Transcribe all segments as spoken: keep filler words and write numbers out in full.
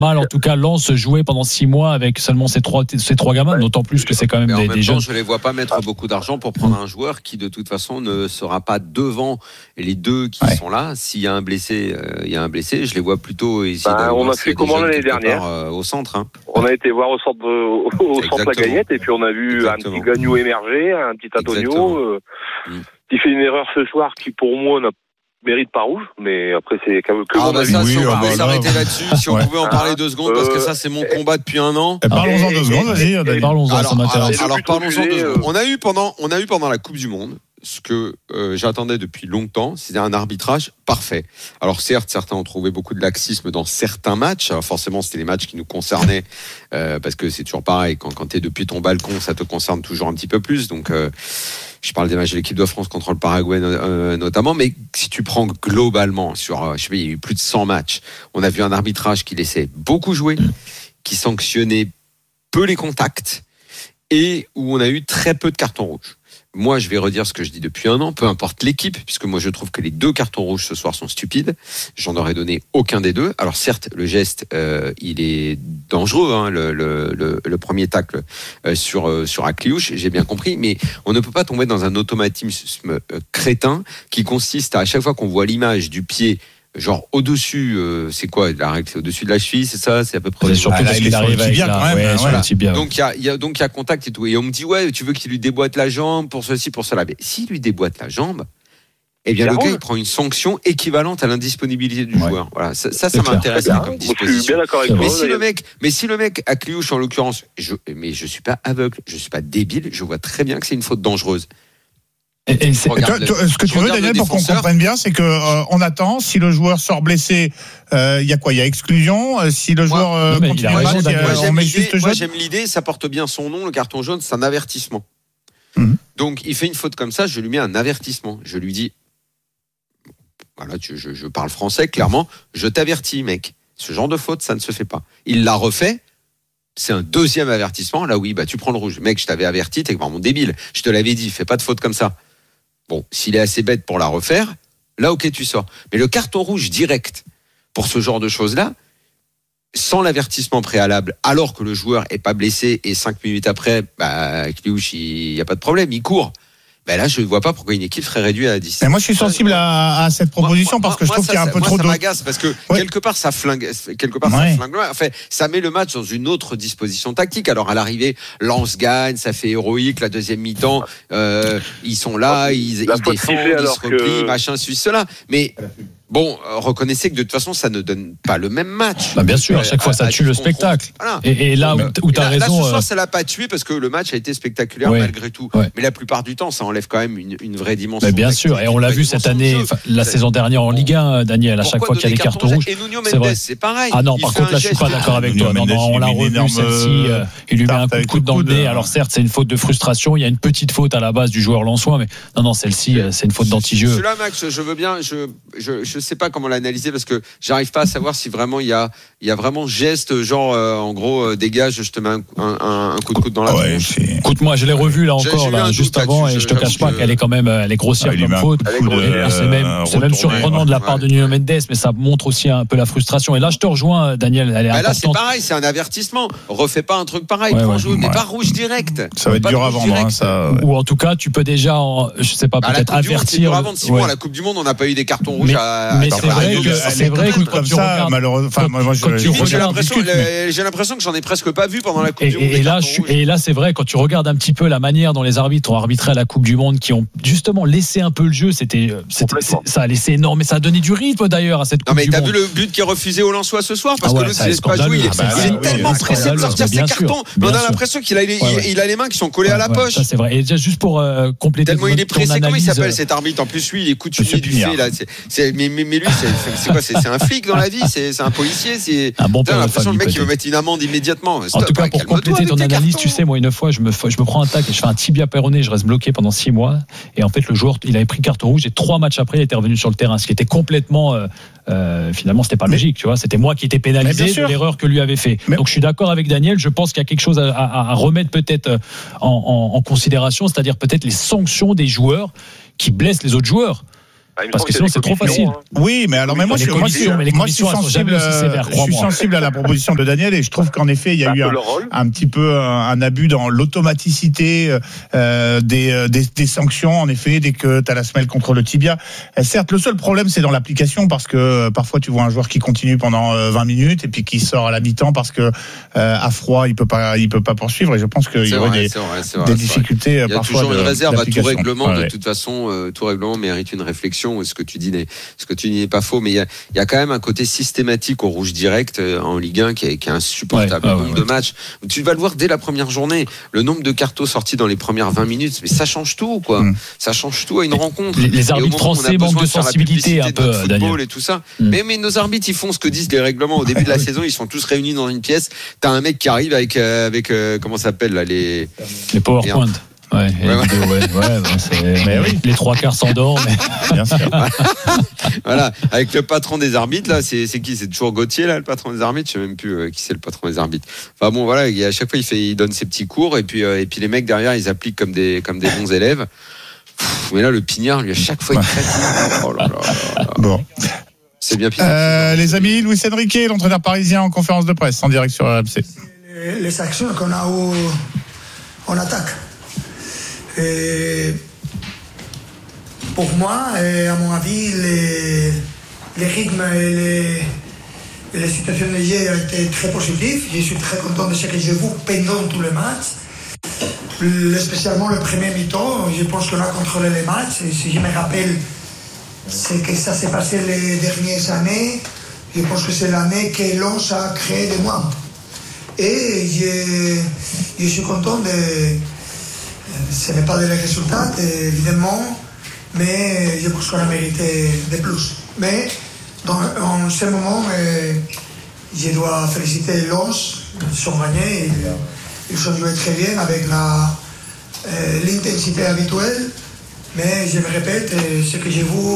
mal, en tout cas, Lens jouer pendant six mois avec seulement ces trois, ces trois gamins, d'autant plus que c'est quand même mais des, en même des temps, jeunes. je les vois pas mettre beaucoup d'argent pour prendre un joueur qui, de toute façon, ne sera pas devant les deux qui ouais. sont là. S'il y a un blessé, euh, il y a un blessé. Je les vois plutôt essayer bah, on a fait comment l'année dernière part, euh, au centre. Hein. On a été voir au centre, au, au centre la Gaillette et puis on a vu Exactement. un petit Gagnou émerger, un petit Antonio euh, mm. qui fait une erreur ce soir qui, pour moi, n'a mérite pas rouge, mais après c'est que ah mon bah avis. ça, oui, si on ah pouvait bah s'arrêter là. là-dessus, si on ouais. pouvait en parler deux secondes, euh, parce que ça c'est mon combat depuis un an. Et parlons-en deux secondes, vas-y. Et, parlons-en, alors, ça m'intéresse. Alors, alors parlons-en deux secondes. On a eu pendant, on a eu pendant la Coupe du Monde ce que euh, j'attendais depuis longtemps, c'était un arbitrage parfait. Alors certes, certains ont trouvé beaucoup de laxisme dans certains matchs. Alors forcément, c'était les matchs qui nous concernaient, euh, parce que c'est toujours pareil. Quand, quand tu es depuis ton balcon, ça te concerne toujours un petit peu plus. Donc, euh, je parle des matchs de l'équipe de France contre le Paraguay euh, notamment. Mais si tu prends globalement sur, euh, je sais pas, il y a eu plus de cent matchs. On a vu un arbitrage qui laissait beaucoup jouer, qui sanctionnait peu les contacts et où on a eu très peu de cartons rouges. Moi, je vais redire ce que je dis depuis un an, peu importe l'équipe, puisque moi, je trouve que les deux cartons rouges ce soir sont stupides. J'en aurais donné aucun des deux. Alors, certes, le geste, euh, il est dangereux, hein, le, le, le, le premier tacle euh, sur, euh, sur Akliouche, j'ai bien compris, mais on ne peut pas tomber dans un automatisme euh, crétin qui consiste à, à chaque fois qu'on voit l'image du pied genre au-dessus, euh, c'est quoi la règle? C'est au-dessus de la cheville, c'est ça? C'est à peu près. C'est surtout ah, parce qu'il arrive avec la... ouais, voilà. tibia. Donc il y a, y a donc il y a contact et tout. Et on me dit ouais, tu veux qu'il lui déboîte la jambe pour ceci, pour cela. Mais s'il lui déboîte la jambe, eh bien, le gars, il prend une sanction équivalente à l'indisponibilité du ouais. joueur. Voilà. Ça, ça, ça m'intéresse bien, comme disposition. Je suis bien d'accord avec mais toi. Si le mec, mais si le mec, à Cliouche, en l'occurrence, je, mais je suis pas aveugle, je suis pas débile, je vois très bien que c'est une faute dangereuse. Et, et c'est, toi, le, toi, ce que tu veux, Daniel, pour qu'on comprenne bien, c'est que euh, on attend. Si le joueur sort blessé, il euh, y a quoi? Il y a exclusion. Euh, si le joueur euh, moi, continue le match, moi, on met juste moi, jaune. J'aime l'idée. Ça porte bien son nom. Le carton jaune, c'est un avertissement. Mm-hmm. Donc, il fait une faute comme ça. Je lui mets un avertissement. Je lui dis, voilà, tu, je, je parle français clairement. Je t'avertis, mec. Ce genre de faute, ça ne se fait pas. Il l'a refait. C'est un deuxième avertissement. Là, oui, bah tu prends le rouge. Mec, je t'avais averti. T'es vraiment débile. Je te l'avais dit. Fais pas de faute comme ça. Bon, s'il est assez bête pour la refaire, là, ok, tu sors. Mais le carton rouge direct pour ce genre de choses-là, sans l'avertissement préalable, alors que le joueur est pas blessé et cinq minutes après, bah, Cliouche, il n'y a pas de problème, il court. Ben là, je ne vois pas pourquoi une équipe serait réduite à dix. Mais moi, je suis sensible à, à cette proposition moi, moi, parce que moi, je trouve ça, qu'il y a un peu moi, trop ça de. Ça m'agace parce que ouais. quelque part, ça flingue. Quelque part, ouais. ça flingue. Enfin, ça met le match dans une autre disposition tactique. Alors, à l'arrivée, Lens gagne, ça fait héroïque. La deuxième mi-temps, euh, ils sont là, ils, ils défendent, ils se replient, que... machin, ceci, cela. Mais. Bon, euh, reconnaissez que de toute façon, ça ne donne pas le même match. Bah bien sûr, à chaque fois, ça tue le spectacle. Voilà. Et, et là où, où tu as raison. Là, ce soir, ça l'a pas tué parce que le match a été spectaculaire ouais. malgré tout. Ouais. Mais la plupart du temps, ça enlève quand même une, une vraie dimension. Mais bien sûr, et on l'a vu cette année, la saison dernière en Ligue un, Daniel, à chaque fois qu'il y a des cartons rouges. Et Nuno Mendes, c'est pareil. Ah non, par contre, là, je suis pas d'accord avec toi. Non, non, on l'a revu celle-ci. Il lui met un coup de coude dans le nez. Alors certes, c'est une faute de frustration. Il y a une petite faute à la base du joueur lensois, mais non, non, celle-ci, c'est une faute d'anti-jeu. Celui-là, Max, je veux bien. Je je sais pas comment l'analyser. Parce que j'arrive pas à savoir si vraiment il y a, il y a vraiment geste genre euh, en gros euh, dégage, je te mets un, un, un coup de coude dans la ouais, tronche. Écoute-moi, je l'ai revu là encore là, juste avant et je te cache pas qu'elle est quand même elle est grossière ah, comme faute. Euh, c'est même, c'est même surprenant de la part ouais. de Nuno Mendes, mais ça montre aussi un peu la frustration. Et là, je te rejoins, Daniel. Elle est bah là, c'est pareil, c'est un avertissement. Refais pas un truc pareil, ouais, prends ouais, jaune, ouais. mais pas rouge direct. Ça va être dur à vendre, hein, ça. Ou en tout cas, tu peux déjà, je sais pas, peut-être avertir. Avant de six mois, à la Coupe du Monde, on n'a pas eu des cartons rouges. Mais c'est vrai que c'est vrai que comme ça, malheureusement. Enfin, moi, moi, je, je, je j'ai, l'impression, mais... j'ai l'impression que j'en ai presque pas vu pendant la Coupe et, du Monde. Et, et, là, je, et là, c'est vrai, quand tu regardes un petit peu la manière dont les arbitres ont arbitré à la Coupe du Monde, qui ont justement laissé un peu le jeu, c'était, c'était ça a laissé énorme, mais ça a donné du rythme d'ailleurs à cette Coupe du Monde. Non, mais t'as vu le but qui est refusé au Lensois ce soir parce ah ouais, que l'autre, il laisse pas jouer. Il est, ah bah, il est oui, tellement pressé de sortir ses cartons. On a l'impression qu'il a les mains qui sont collées à la poche. Ça, c'est vrai. Et juste pour compléter. Tellement il est pressé. Comment il s'appelle cet arbitre? En plus, lui, il est coutumier du fait là. Mais lui, c'est quoi? C'est un flic dans la vie. C'est un policier, c'est un bon. T'as l'impression que le mec il veut mettre une amende immédiatement. Stop, en tout cas, pour compléter ton analyse, tu sais, moi une fois, je me, je me prends un tac et je fais un tibia péroné, je reste bloqué pendant six mois. Et en fait, le joueur, il avait pris carton rouge et trois matchs après, il était revenu sur le terrain, ce qui était complètement. Euh, euh, finalement, c'était pas mais, logique, tu vois. C'était moi qui étais pénalisé de l'erreur que lui avait fait. Mais, Donc, je suis d'accord avec Daniel. Je pense qu'il y a quelque chose à, à, à remettre peut-être en, en, en considération, c'est-à-dire peut-être les sanctions des joueurs qui blessent les autres joueurs. Ah, Parce que sinon, c'est trop facile. Hein. Oui, mais alors, mais moi, je, moi, je, moi, je suis sensible, sévères, je suis sensible à la proposition de Daniel et je trouve qu'en effet, il y a eu un, un petit peu un, un abus dans l'automaticité euh, des, des, des sanctions. En effet, dès que tu as la semelle contre le tibia. Et certes, le seul problème, c'est dans l'application parce que parfois, tu vois un joueur qui continue pendant vingt minutes et puis qui sort à la mi-temps parce que euh, à froid, il peut pas, il peut pas poursuivre. Et je pense qu'il y aurait vrai, des, vrai, vrai, des difficultés parfois. Il y a toujours de, une réserve à tout règlement. Ouais. De toute façon, euh, tout règlement mérite une réflexion. Ce que tu dis n'est, ce que tu dis n'est pas faux, mais il y a, il y a quand même un côté systématique au rouge direct euh, en Ligue un qui est, qui est insupportable. Ouais, le nombre ouais, de ouais. matchs, tu vas le voir dès la première journée. Le nombre de cartons sortis dans les premières vingt minutes, mais ça change tout, quoi. Mm. Ça change tout à une rencontre. Les, les arbitres français manquent de sensibilité un peu, Daniel. Et tout ça. Mm. Mais, mais nos arbitres, ils font ce que disent les règlements au début de la saison. Ils sont tous réunis dans une pièce. T'as un mec qui arrive avec, euh, avec euh, comment ça s'appelle là, les les PowerPoint. Ouais, ouais, ouais. Vidéos, ouais, ouais, ouais c'est... Mais oui, les trois quarts s'endorment. Mais... Bien sûr. Voilà, avec le patron des arbitres, là, c'est, c'est qui ? C'est toujours Gauthier, là, le patron des arbitres. Je sais même plus euh, qui c'est le patron des arbitres. Enfin bon, voilà, à chaque fois, il fait, il donne ses petits cours et puis, euh, et puis les mecs derrière, ils appliquent comme des, comme des bons élèves. Pff, mais là, le Pignard, lui, à chaque fois, il fatigue. Oh là là là là. Bon. C'est bien pire. Euh, les amis, Luis Enrique, l'entraîneur parisien en conférence de presse, en direct sur R M C. Les, les actions qu'on a eues en attaque. Et pour moi, et à mon avis, les, les rythmes et les, et les situations de jeu ont été très positifs. Je suis très content de ce que j'ai vu pendant tous les matchs. Le, spécialement le premier mi-temps, je pense qu'on a contrôlé les matchs. Et si je me rappelle ce que ça s'est passé les dernières années, je pense que c'est l'année que Lens a créé des moins. Et je, je suis content de... Ce n'est pas des résultats, évidemment, mais je pense qu'on a mérité de plus. Mais dans, en ce moment, euh, je dois féliciter Lens, ils sont gagnés, ils, ils ont joué très bien avec la, euh, l'intensité habituelle. Mais je me répète, ce que j'ai vu,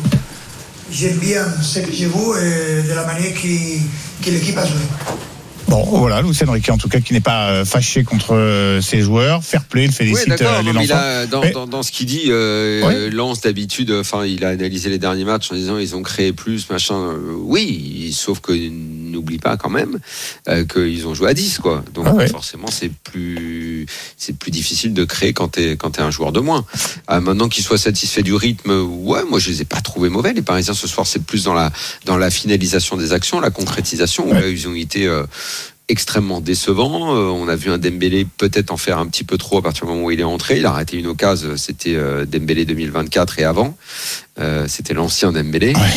j'aime bien ce que j'ai vu et de la manière que, que l'équipe a joué. Bon, voilà, Luis Enrique, en tout cas, qui n'est pas fâché contre ses joueurs. Fair play, il félicite oui, les non, lanceurs. Il a, dans, mais... dans, dans ce qu'il dit, euh, oui. Lens d'habitude, enfin, il a analysé les derniers matchs en disant ils ont créé plus, machin. Euh, oui, sauf que n'oublie pas quand même euh, qu'ils ont joué à dix, quoi. Donc ah ouais. forcément, c'est plus, c'est plus difficile de créer quand t'es, quand t'es un joueur de moins. Euh, maintenant qu'il soit satisfait du rythme, ouais, moi je les ai pas trouvés mauvais. Les Parisiens ce soir, c'est plus dans la, dans la finalisation des actions, la concrétisation, ouais. où là, ils ont été euh, extrêmement décevant. Euh, on a vu un Dembélé peut-être en faire un petit peu trop à partir du moment où il est entré. Il a raté une occasion, c'était euh, Dembélé deux mille vingt-quatre et avant. Euh, c'était l'ancien Dembélé. Ouais.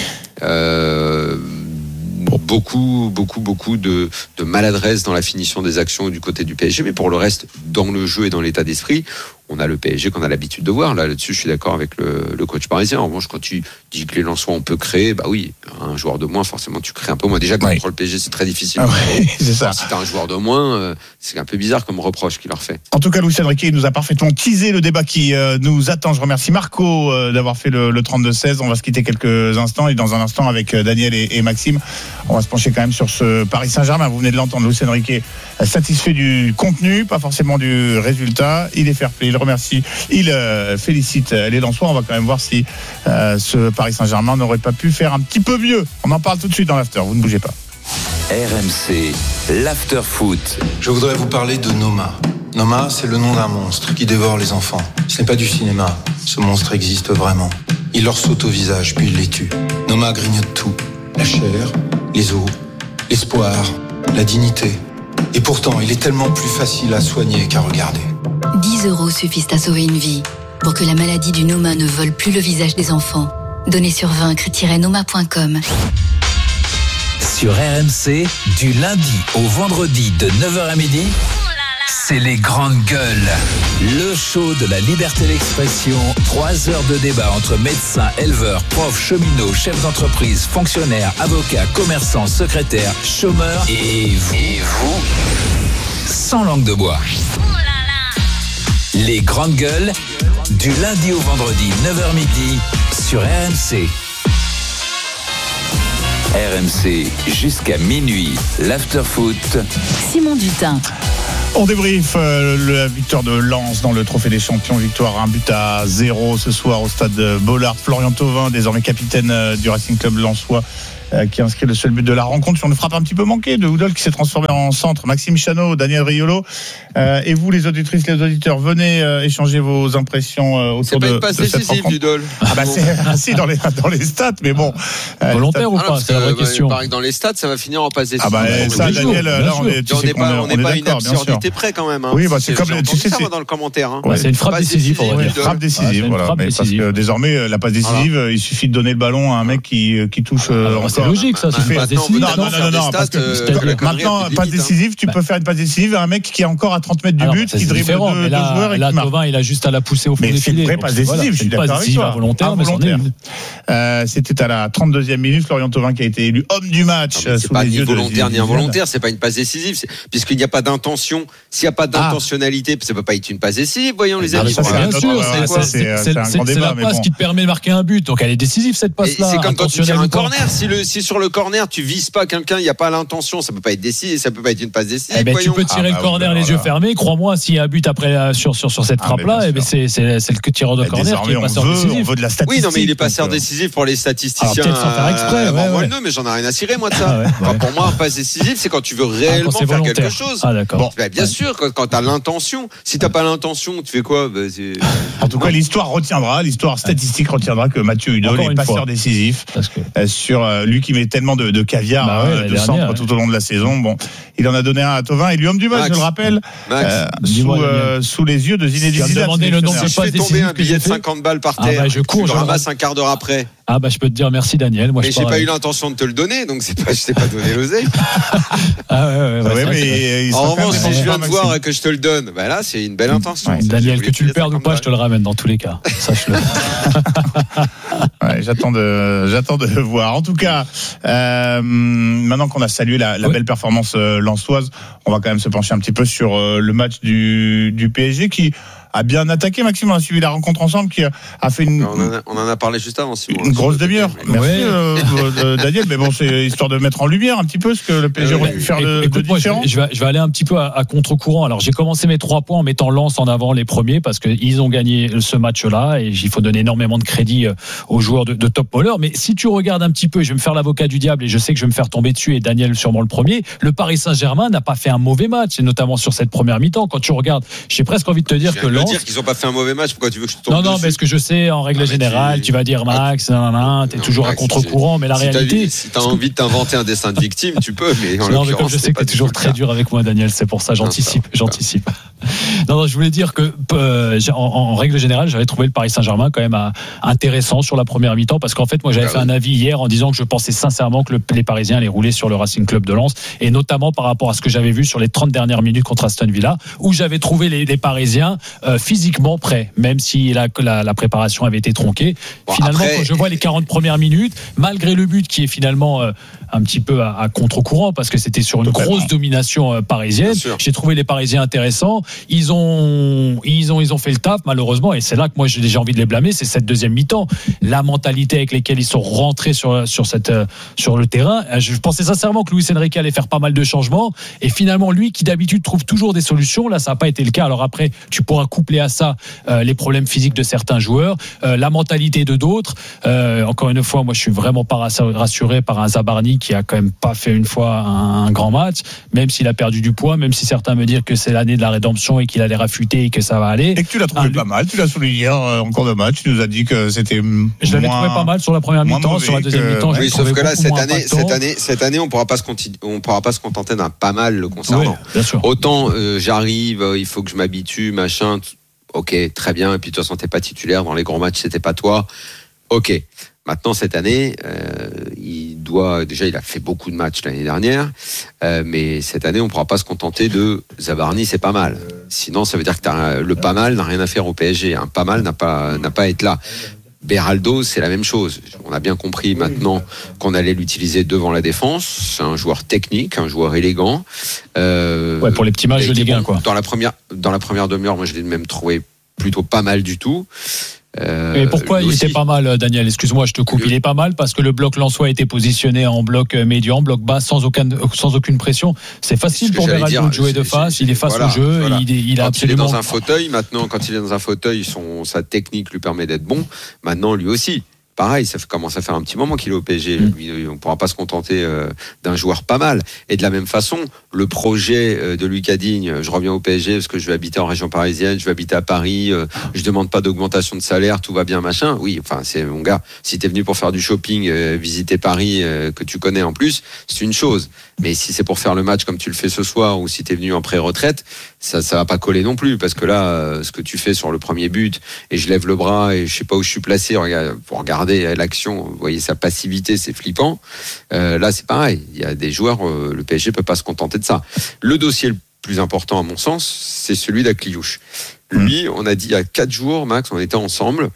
Euh, beaucoup, beaucoup, beaucoup de, de maladresse dans la finition des actions du côté du P S G. Mais pour le reste, dans le jeu et dans l'état d'esprit, on a le P S G qu'on a l'habitude de voir. Là, là-dessus, je suis d'accord avec le, le coach parisien. En revanche, quand tu dis que les Lensois, on peut créer, bah oui, un joueur de moins, forcément, tu crées un peu moins. Déjà, contre ouais. le P S G, c'est très difficile. Ah ouais, c'est ça. Si t'as un joueur de moins, euh, c'est un peu bizarre comme reproche qu'il leur fait. En tout cas, Luis Enrique nous a parfaitement teasé le débat qui euh, nous attend. Je remercie Marco euh, d'avoir fait le, le trente-deux seize. On va se quitter quelques instants et dans un instant avec euh, Daniel et, et Maxime, on va se pencher quand même sur ce Paris Saint-Germain. Vous venez de l'entendre, Luis Enrique satisfait du contenu, pas forcément du résultat. Il est fair-play, il remercie, il euh, félicite les Lensois. On va quand même voir si euh, ce Paris Saint-Germain n'aurait pas pu faire un petit peu mieux. On en parle tout de suite dans l'after, vous ne bougez pas. R M C, l'after foot. Je voudrais vous parler de Noma. Noma, c'est le nom d'un monstre qui dévore les enfants. Ce n'est pas du cinéma, ce monstre existe vraiment. Il leur saute au visage, puis il les tue. Noma grignote tout, la chair, les os, l'espoir, la dignité. Et pourtant, il est tellement plus facile à soigner qu'à regarder. dix euros suffisent à sauver une vie. Pour que la maladie du Noma ne vole plus le visage des enfants. Donnez sur vaincre tiret noma point com. Sur R M C, du lundi au vendredi de neuf heures à midi, c'est les grandes gueules. Le show de la liberté d'expression. Trois heures de débat entre médecins, éleveurs, profs, cheminots, chefs d'entreprise, fonctionnaires, avocats, commerçants, secrétaires, chômeurs et vous. Et vous sans langue de bois. Les grandes gueules, du lundi au vendredi, neuf heures midi, sur R M C. R M C jusqu'à minuit, l'after foot. Simon Dutin. On débriefe euh, la victoire de Lens dans le Trophée des Champions. Victoire un but à zéro ce soir au stade Bollaert. Florian Thauvin, désormais capitaine euh, du Racing Club lensois, euh, qui a inscrit le seul but de la rencontre sur une frappe un petit peu manquée de Houdol qui s'est transformé en centre. Maxime Chanot, Daniel Riolo, euh, et vous les auditrices, les auditeurs, venez euh, échanger vos impressions euh, autour de, de cette rencontre. Houdol. Ah bah c'est ainsi dans les dans les stats, mais bon. Euh, Volontaire ou pas, ah, c'est la vraie bah, question. Il paraît que dans les stats, ça va finir en passe décisive. Ah bah ça, Daniel, là on est, tu on sais n'est pas, on on n'est pas une absurdité sûr. près quand même. Hein. Oui, bah c'est comme tu sais, c'est dans le commentaire. Hein. Ouais, c'est une frappe décisive. Une frappe décisive, voilà. Parce que désormais, la passe décisive, il suffit de donner le ballon à un mec qui qui touche. C'est logique, ça. C'est une passe décisive. Non, non, non, non, parce que maintenant, passe décisive, tu peux faire une passe décisive à un mec qui est encore à trente mètres du but, qui dribble deux joueurs et qui marque. Là, Thauvin, il a juste à la pousser au fond des filets. C'est une vraie passe décisive, je suis d'accord avec toi. Volontaire, mais c'en est une. C'était à la trente-deuxième minute, Florian Thauvin qui a été élu homme du match. C'est pas ni volontaire ni involontaire, c'est pas une passe décisive, puisqu'il n'y a pas d'intention. S'il n'y a pas d'intentionnalité, ça peut pas être une passe décisive. Voyons les amis. Bien sûr, c'est la passe qui te permet de marquer un but, donc elle est décisive cette passe-là. C'est comme quand tu tires un corner. Si sur le corner tu vises pas quelqu'un, il n'y a pas l'intention, ça peut pas être décisif, ça peut pas être une passe décisive. Eh ben, tu peux tirer ah, bah, le corner oui, les voilà. yeux fermés. Crois-moi, s'il y a un but après euh, sur sur sur cette ah, frappe-là, eh ben, c'est c'est c'est le tireur de bah, corner qui est passeur décisif. On veut de la statistique. Oui, non, mais il est passeur donc, décisif pour les statisticiens. Alors, peut-être sans faire exprès. Euh, ouais, moi, ouais. non, mais j'en ai rien à cirer moi de ça. Ah, ouais, enfin, ouais. Pour moi, un passe décisif, c'est quand tu veux réellement ah, faire quelque chose. Ah d'accord. Bon, bah, bien ouais. sûr, quand, quand t'as l'intention. Si t'as pas l'intention, tu fais quoi bah, En tout cas, l'histoire retiendra, l'histoire statistique retiendra que Mathieu Hudol est passeur décisif sur lui qui met tellement de caviar de centre tout au long de la saison. Bon, il en a donné un à Thauvin et lui homme du match, je le rappelle, euh, sous, euh, sous les yeux de Zinedine Zidane. Le nom de si je fais tomber un billet de cinquante balles par terre, ah bah je cours, je ramasse un quart d'heure après. Ah bah je peux te dire merci Daniel. Moi, mais je j'ai pas eu l'intention de te le donner, donc c'est pas, je t'ai pas donné l'oseille. Ah ouais, ouais, ouais, ouais mais en revanche, si je viens de voir que je te le donne, bah là c'est une belle intention. Ouais, Daniel, que tu le perdes ou pas, je te le ramène dans tous les cas. Sache-le. Ouais, j'attends de, j'attends de voir. En tout cas, euh, maintenant qu'on a salué la, la oui. belle performance euh, lensoise, on va quand même se pencher un petit peu sur euh, le match du, du P S G qui a bien attaqué. Maxime, on a suivi la rencontre ensemble, qui a fait une. On en a, on en a parlé juste avant. Si une grosse demi-heure. Merci ouais. euh, Daniel, mais bon, c'est histoire de mettre en lumière un petit peu ce que le P S G aurait pu faire de, écoute, de moi, différent. Je vais, je vais aller un petit peu à, à contre-courant. Alors, j'ai commencé mes trois points en mettant Lens en avant les premiers parce qu'ils ont gagné ce match-là et il faut donner énormément de crédit aux joueurs de, de top bowler. Mais si tu regardes un petit peu, je vais me faire l'avocat du diable et je sais que je vais me faire tomber dessus et Daniel sûrement le premier. Le Paris Saint-Germain n'a pas fait un mauvais match, et notamment sur cette première mi-temps. Quand tu regardes, j'ai presque envie de te dire je que Lens. dire qu'ils ont pas fait un mauvais match. Pourquoi tu veux que je te tombe Non, non, dessus? mais ce que je sais, en règle ah, générale, tu... tu vas dire Max, nan, nan, nan, t'es non, toujours Max, à contre-courant, mais la si réalité. T'as, si t'as envie de t'inventer un dessin de victime, tu peux, mais en non, mais comme je sais que t'es toujours très dur avec moi, Daniel, c'est pour ça, j'anticipe, non, j'anticipe. Non, non, je voulais dire que, euh, en, en règle générale, j'avais trouvé le Paris Saint-Germain quand même à, intéressant sur la première mi-temps, parce qu'en fait, moi, j'avais ah, fait oui. un avis hier en disant que je pensais sincèrement que le, les Parisiens allaient rouler sur le Racing Club de Lens, et notamment par rapport à ce que j'avais vu sur les trente dernières minutes contre Aston Villa, où j'avais trouvé les, les Parisiens euh, physiquement prêts, même si la, la, la préparation avait été tronquée. Bon, finalement, après... quand je vois les quarante premières minutes, malgré le but qui est finalement euh, un petit peu à, à contre-courant, parce que c'était sur une Totalement. grosse domination euh, parisienne, j'ai trouvé les Parisiens intéressants. Ils ont, ils ont, ils ont fait le taf, malheureusement, et c'est là que moi j'ai déjà envie de les blâmer, c'est cette deuxième mi-temps. La mentalité avec laquelle ils sont rentrés sur, sur, cette, euh, sur le terrain. Je pensais sincèrement que Luis Enrique allait faire pas mal de changements, et finalement, lui qui d'habitude trouve toujours des solutions, là ça n'a pas été le cas. Alors après, tu pourras coupler à ça euh, les problèmes physiques de certains joueurs, euh, la mentalité de d'autres. Euh, encore une fois, moi je suis vraiment pas rassuré par un Zabarni qui a quand même pas fait une fois un, un grand match, même s'il a perdu du poids, même si certains me disent que c'est l'année de la rédemption et qu'il allait réfuter et que ça va aller. Et que tu l'as trouvé ah, pas mal, tu l'as souligné hier en cours de match, tu nous as dit que c'était je l'avais trouvé pas mal sur la première mi-temps, sur la deuxième que... mi-temps. Oui, sauf que là cette année, cette année, cette année, on pourra pas se continu... on pourra pas se contenter d'un pas mal le concernant. Oui, autant euh, j'arrive, il faut que je m'habitue, machin. Ok, très bien. Et puis de toute façon, t'es pas titulaire dans les grands matchs, c'était pas toi. Ok. Maintenant, cette année, euh, il doit déjà, il a fait beaucoup de matchs l'année dernière, euh, mais cette année, on ne pourra pas se contenter de Zabarni, c'est pas mal. Sinon, ça veut dire que t'as, le pas mal n'a rien à faire au P S G. Un pas mal n'a pas n'a pas à être là. Beraldo, c'est la même chose. On a bien compris maintenant qu'on allait l'utiliser devant la défense. C'est un joueur technique, un joueur élégant. Euh, ouais, pour les petits matchs de Ligue un, quoi. Dans la première, dans la première demi-heure, moi, je l'ai même trouvé plutôt pas mal du tout. Euh, Mais pourquoi il était pas mal, Daniel? Excuse-moi, je te coupe. Il est pas mal parce que le bloc lensois était positionné en bloc médian, bloc bas, sans aucun, sans aucune pression. C'est facile pour Beraldo de jouer de face. Il est face voilà, au jeu. Voilà. Il, il a quand absolument. il est dans un fauteuil, maintenant, quand il est dans un fauteuil, son, sa technique lui permet d'être bon. Maintenant, lui aussi. Pareil, ça commence à faire un petit moment qu'il est au P S G. Mmh. Lui, on ne pourra pas se contenter euh, d'un joueur pas mal. Et de la même façon, le projet euh, de Lucas Digne, je reviens au P S G parce que je vais habiter en région parisienne, je vais habiter à Paris, euh, je demande pas d'augmentation de salaire, tout va bien, machin. Oui, enfin, c'est mon gars. Si t'es venu pour faire du shopping, euh, visiter Paris, euh, que tu connais en plus, c'est une chose. Mais si c'est pour faire le match comme tu le fais ce soir, ou si t'es venu en pré-retraite, ça, ça va pas coller non plus, parce que là, euh, ce que tu fais sur le premier but, et je lève le bras et je sais pas où je suis placé, regarde, pour regarder l'action, vous voyez sa passivité, c'est flippant. Euh, là, c'est pareil. Il y a des joueurs, euh, le P S G peut pas se contenter de ça. Le dossier le plus important, à mon sens, c'est celui d'Akliouche. Lui, on a dit il y a quatre jours, Max, on était ensemble.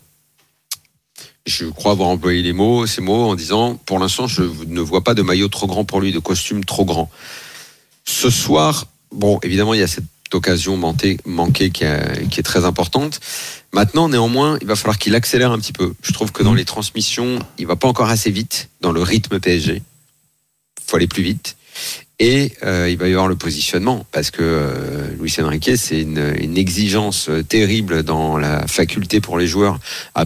Je crois avoir employé les mots, ces mots, en disant, pour l'instant, je ne vois pas de maillot trop grand pour lui, de costume trop grand. Ce soir, bon, évidemment, il y a cette occasion manquée, manquée qui, est, qui est très importante. Maintenant, néanmoins, il va falloir qu'il accélère un petit peu. Je trouve que dans les transmissions, il va pas encore assez vite dans le rythme P S G. Il faut aller plus vite. Et euh, il va y avoir le positionnement, parce que euh, Luis Enrique, c'est une, une exigence terrible dans la faculté pour les joueurs à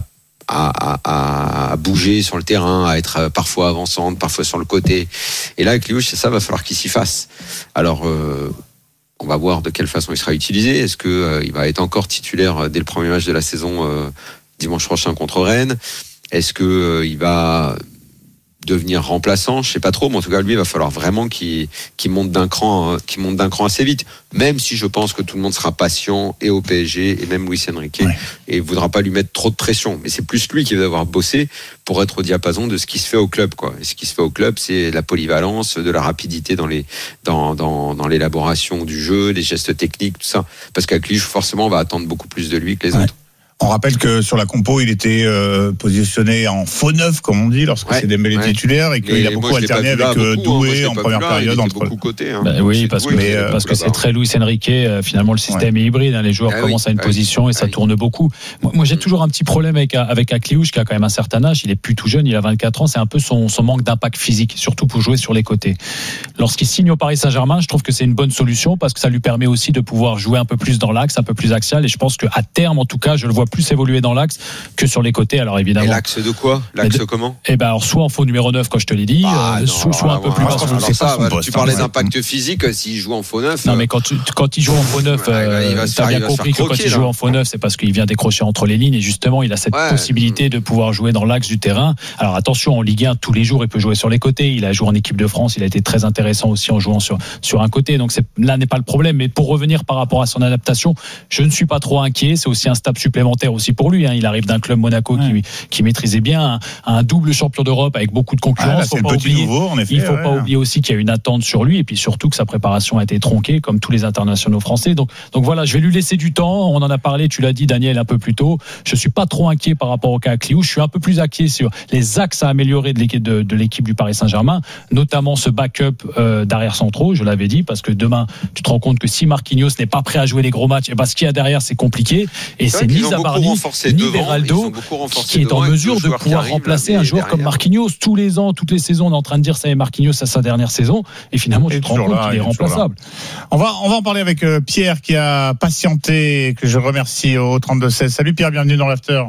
À, à, à bouger sur le terrain, à être parfois avançante, parfois sur le côté. Et là, avec Kliouche, c'est ça, va falloir qu'il s'y fasse. Alors, euh, on va voir de quelle façon il sera utilisé. Est-ce que euh, il va être encore titulaire dès le premier match de la saison euh, dimanche prochain contre Rennes? Est-ce que euh, il va devenir remplaçant? Je sais pas trop, mais en tout cas, lui, il va falloir vraiment qu'il, qu'il monte d'un cran, qu'il monte d'un cran assez vite. Même si je pense que tout le monde sera patient et au P S G et même Luis Enrique, ouais. Et voudra pas lui mettre trop de pression. Mais c'est plus lui qui va devoir bosser pour être au diapason de ce qui se fait au club, quoi. Et ce qui se fait au club, c'est la polyvalence, de la rapidité dans les, dans, dans, dans l'élaboration du jeu, les gestes techniques, tout ça. Parce qu'Akliouche, forcément, on va attendre beaucoup plus de lui que les ouais. autres. On rappelle que sur la compo, il était euh, positionné en faux neuf, comme on dit, lorsque ouais, c'est Dembélé ouais. titulaire, et qu'il a beaucoup moi, alterné avec là, Doué hein, en première là, période entre beaucoup côté. Hein. Bah, oui, parce que, mais, euh, parce que c'est très Luis Enrique. Euh, finalement, le système ouais. est hybride. Hein, les joueurs ah, commencent oui, à une ah, position oui. et ça ah, tourne beaucoup. Moi, moi j'ai mmh. toujours un petit problème avec avec Akliouche, qui a quand même un certain âge. Il est plus tout jeune, il a vingt-quatre ans. C'est un peu son, son manque d'impact physique, surtout pour jouer sur les côtés. Lorsqu'il signe au Paris Saint-Germain, je trouve que c'est une bonne solution parce que ça lui permet aussi de pouvoir jouer un peu plus dans l'axe, un peu plus axial. Et je pense qu'à terme, en tout cas, je le vois plus évoluer dans l'axe que sur les côtés. Alors évidemment. Et l'axe de quoi? L'axe de, comment? Eh ben alors soit en faux numéro neuf, comme je te l'ai dit, ah, euh, non, soit, soit un peu plus bas. Alors ça, bah, tu parlais d'impact physique. S'il joue en faux neuf. Non, mais quand tu, quand il joue en faux neuf, euh, tu as bien compris que quand il joue en faux neuf, c'est parce qu'il vient décrocher entre les lignes et justement, il a cette ouais. possibilité de pouvoir jouer dans l'axe du terrain. Alors attention, en Ligue un, tous les jours, il peut jouer sur les côtés. Il a joué en équipe de France. Il a été très intéressant aussi en jouant sur sur un côté. Donc c'est, là n'est pas le problème. Mais pour revenir par rapport à son adaptation, je ne suis pas trop inquiet. C'est aussi un step supplémentaire aussi pour lui. Hein. Il arrive d'un club Monaco ouais. qui, qui maîtrisait bien un, un double champion d'Europe avec beaucoup de concurrence. Ah, là, faut pas oublier, nouveau, en effet, il ne faut ouais. pas oublier aussi qu'il y a une attente sur lui et puis surtout que sa préparation a été tronquée comme tous les internationaux français. Donc, donc voilà, je vais lui laisser du temps. On en a parlé, tu l'as dit Daniel un peu plus tôt. Je ne suis pas trop inquiet par rapport au cas Akliouche. Je suis un peu plus inquiet sur les axes à améliorer de l'équipe, de, de l'équipe du Paris Saint-Germain, notamment ce backup euh, d'arrière centraux, je l'avais dit, parce que demain, tu te rends compte que si Marquinhos n'est pas prêt à jouer les gros matchs, et ben, ce qu'il y a derrière, c'est compliqué. Et c'est, c'est ni Zabarni, ni Beraldo qui est en mesure de pouvoir remplacer un joueur comme Marquinhos. Tous les ans, toutes les saisons, on est en train de dire ça est Marquinhos à sa dernière saison. Et finalement, tu te rends compte là, qu'il est remplaçable. On va, on va en parler avec euh, Pierre qui a patienté, que je remercie au trente-deux seize. Salut Pierre, bienvenue dans l'After.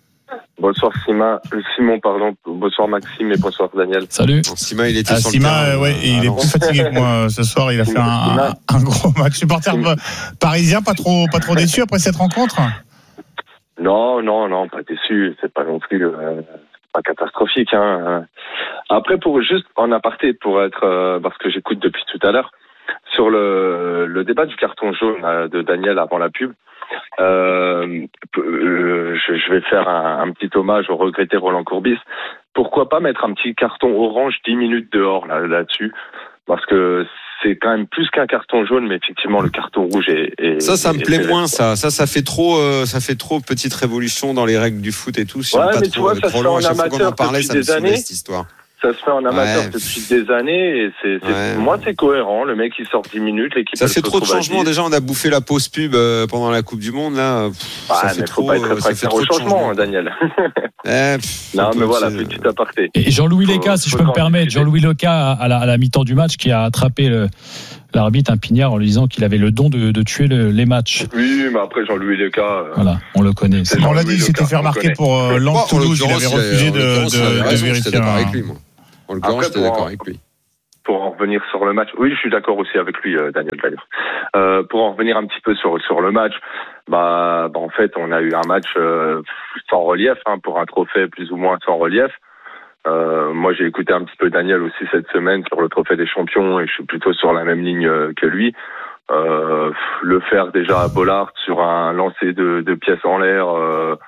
Bonsoir Sima, Simon, pardon. Bonsoir Maxime et bonsoir Daniel. Salut. Bon, Sima, il était ah, sur Sima, le terrain. Ouais, il est plus fatigué que moi ce soir. Il a fait un, un, un gros match. Supporter parisien, pas trop, pas trop déçu après cette rencontre? Non, non, non, pas déçu. C'est pas non plus euh, pas catastrophique. Hein. Après, pour juste en aparté, pour être euh, parce que j'écoute depuis tout à l'heure sur le le débat du carton jaune euh, de Daniel avant la pub. Euh, je, je vais faire un, un petit hommage au regretté Roland Courbis. Pourquoi pas mettre un petit carton orange dix minutes dehors là, là-dessus, parce que c'est quand même plus qu'un carton jaune, mais effectivement le carton rouge est. est ça, ça me est, plaît est moins. Ça, ça, ça fait trop, euh, ça fait trop petite révolution dans les règles du foot et tout. Si ouais, on pas mais trop, tu vois, ça trop se long, fait en amateur parlait, depuis des années. Cette histoire. Ça se fait en amateur ouais. depuis des années et c'est, c'est ouais. moi c'est cohérent. Le mec il sort dix minutes, l'équipe. Ça fait trop de changements. Déjà on a bouffé la pause pub euh, pendant la Coupe du Monde là. Pff, ah, ça mais fait faut trop. Pas être très ça fait trop au de changement, Daniel. eh, pff, non mais voilà, petit aparté. Et Jean-Louis Leca, si je peux me permettre, Jean-Louis Leca à la, à la mi-temps du match qui a attrapé le. L'arbitre, un pignard, en lui disant qu'il avait le don de, de tuer le, les matchs. Oui, mais après Jean-Louis Leca. Euh, voilà, on le connaît. On l'a dit, il s'était fait remarquer pour euh, Lens Toulouse, il avait refusé de, de, de vérifier. Avec lui, moi. En l'occurrence, j'étais d'accord avec lui. Pour en revenir sur le match, oui, je suis d'accord aussi avec lui, euh, Daniel d'ailleurs. Euh, pour en revenir un petit peu sur sur le match, bah, bah en fait, on a eu un match euh, sans relief, hein, pour un trophée plus ou moins sans relief. Euh, moi, j'ai écouté un petit peu Daniel aussi cette semaine sur le trophée des champions et je suis plutôt sur la même ligne que lui. Euh, le faire déjà à Bollaert sur un lancer de, de pièces en l'air, euh,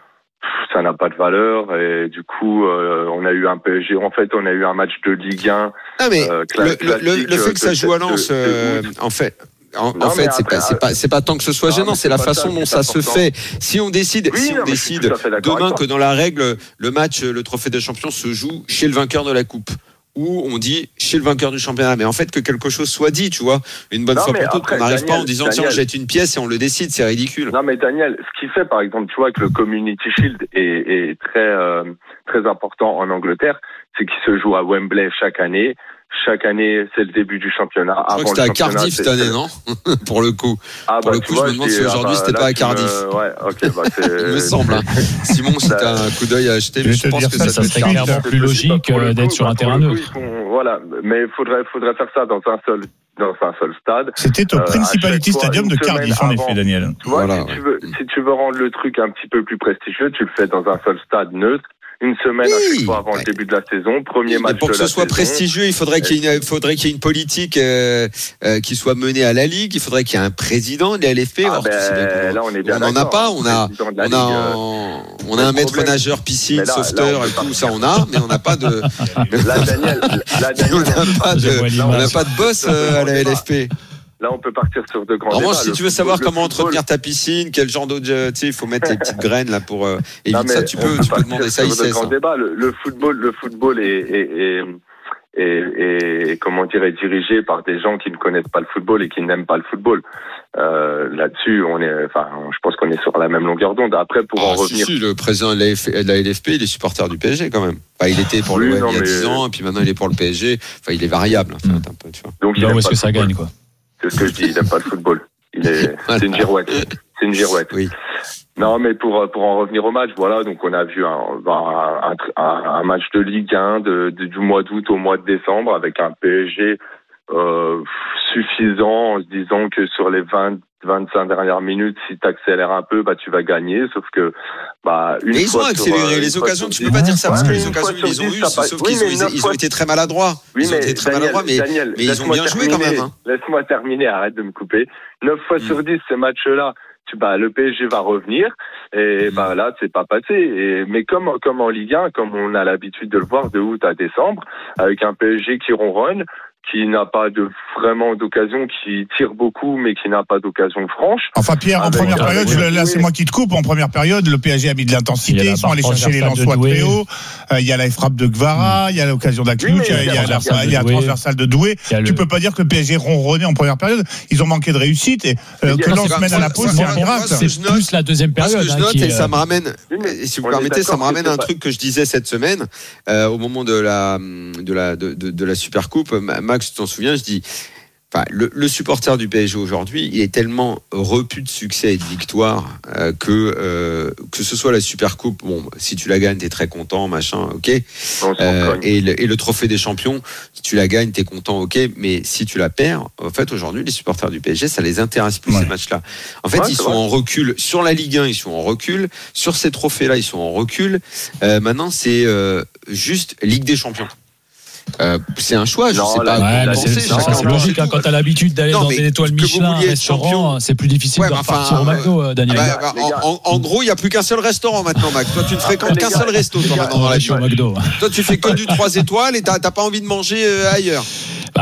ça n'a pas de valeur et du coup, euh, on a eu un P S G. En fait, on a eu un match de Ligue un. Ah mais euh, le, le, le fait que ça joue à Lens, euh, en fait. En, non, en fait, c'est après, pas, c'est pas, c'est pas tant que ce soit non, gênant, c'est, c'est la façon ça, dont ça se fait. Si on décide, oui, si on non, décide demain que dans la règle, le match, le trophée des champions se joue chez le vainqueur de la coupe, ou on dit chez le vainqueur du championnat, mais en fait que quelque chose soit dit, tu vois, une bonne non, fois pour toutes, qu'on n'arrive pas en disant Daniel, tiens, on jette une pièce et on le décide, c'est ridicule. Non mais Daniel, ce qui fait par exemple, tu vois que le Community Shield est, est très euh, très important en Angleterre, c'est qu'il se joue à Wembley chaque année. Chaque année, c'est le début du championnat. Je crois que c'était à Cardiff cette année, non? Pour le coup. Ah, Pour bah, le coup, vois, je me demande si aujourd'hui bah, c'était là, pas à Cardiff. Me... Ouais, ok, bah, c'est. Il me semble. Hein. Simon, si t'as un coup d'œil à acheter, mais je pense que ça, ça serait clairement plus logique d'être sur un terrain neutre. Voilà, mais il faudrait, faudrait faire ça dans un seul, dans un seul stade. C'était au euh, Principality Stadium de Cardiff, en effet, Daniel. Tu vois, voilà, si, ouais. tu veux, si tu veux rendre le truc un petit peu plus prestigieux, tu le fais dans un seul stade neutre. Une semaine oui, à chaque fois avant ouais. le début de la saison, premier oui, match de la saison. Pour que ce soit prestigieux, il faudrait qu'il y ait une, faudrait qu'il y ait une politique euh, euh, qui soit menée à la Ligue. Il faudrait qu'il y ait un président de la L F P. Ah ben, là, on est bien. On n'en a pas. On a, on a, on, on a un maître nageur, piscine, là, sauveteur là, et tout ça. On a, mais on n'a pas de. Là, Daniel, là, Daniel, on n'a pas de, on n'a pas de boss euh, à la L F P. Là, on peut partir sur de grands débats. En revanche, si tu veux savoir comment football. entretenir ta piscine, quel genre d'eau, tu sais, il faut mettre les petites graines là pour euh, éviter ça. Tu peux, tu peux demander ça. Sur de grands débats. Le, le football, le football est, est, est, est, est, comment dire, est dirigé par des gens qui ne connaissent pas le football et qui n'aiment pas le football. Euh, là-dessus, on est, enfin, je pense qu'on est sur la même longueur d'onde. Après, pour ah, en si, revenir, si, le président de la L F P, il est supporter du P S G quand même. Enfin, il était pour oui, le non, il y a dix ans, et puis maintenant il est pour le P S G. Enfin, il est variable, en fait, un peu, tu vois. Donc, là où est-ce que ça gagne, quoi? C'est ce que je dis, il n'aime pas le football. Il est, c'est une girouette. C'est une girouette. Oui. Non, mais pour pour en revenir au match, voilà, donc on a vu un un, un, un match de Ligue un de, de, du mois d'août au mois de décembre avec un P S G euh, suffisant en se disant que sur les vingt vingt-cinq dernières minutes, si tu accélères un peu, bah tu vas gagner. Sauf que bah une et fois ils ont accéléré. Les occasions, tu peux pas dire ça parce que les occasions ils les ont eues, sauf qu'ils ont ils ont été très maladroits. Ils ont été très maladroits, mais mais ils ont bien joué quand même. Laisse-moi terminer, arrête de me couper. neuf fois sur dix, ces matchs-là, tu, bah, le P S G va revenir et mmh. bah, là, c'est pas passé. Et, mais comme, comme en Ligue un, comme on a l'habitude de le voir de août à décembre, avec un P S G qui ronronne, qui n'a pas de vraiment d'occasion, qui tire beaucoup, mais qui n'a pas d'occasion franche. Enfin, Pierre, en première période, je, là, c'est moi qui te coupe. En première période, le P S G a mis de l'intensité. Ils sont allés chercher les Lensois très haut. Euh, il y a la frappe de Guevara, il y a l'occasion d'Akluch, oui, il y a la, il y a la transversale de Doué. Tu le... peux pas dire que le P S G ronronnait en première période. Ils ont manqué de réussite et euh, que Lens mène à la pause, c'est un miracle. C'est plus la deuxième période. Ce que je note, et ça me ramène, si vous permettez, ça me ramène un truc que je disais cette semaine, au moment de la, de la, de la Super Coupe. Max, tu t'en souviens, je dis, enfin, le, le supporter du P S G aujourd'hui, il est tellement repu de succès et de victoire euh, que euh, que ce soit la Super Coupe, bon, si tu la gagnes, t'es très content, machin, ok. Euh, et, le, et le trophée des champions, si tu la gagnes, t'es content, ok. Mais si tu la perds, en fait, aujourd'hui, les supporters du P S G, ça les intéresse plus, ouais. ces matchs-là. En fait, ouais, ils sont vrai. en recul sur la Ligue un, ils sont en recul sur ces trophées-là, ils sont en recul. Euh, maintenant, c'est euh, juste Ligue des Champions. Euh, c'est un choix, je non, sais là, pas. Ouais, là, c'est, ça, ça, c'est logique. Hein, quand t'as l'habitude d'aller non, dans des étoiles Michelin, un restaurant, c'est plus difficile ouais, de repartir enfin, au McDo, euh, Daniel. Bah, bah, en, en, en gros, il n'y a plus qu'un seul restaurant maintenant, Max. Toi, tu ne fréquentes qu'un seul resto toi, maintenant dans la vie. Toi, tu fais que du trois étoiles et t'as, t'as pas envie de manger euh, ailleurs. Bah,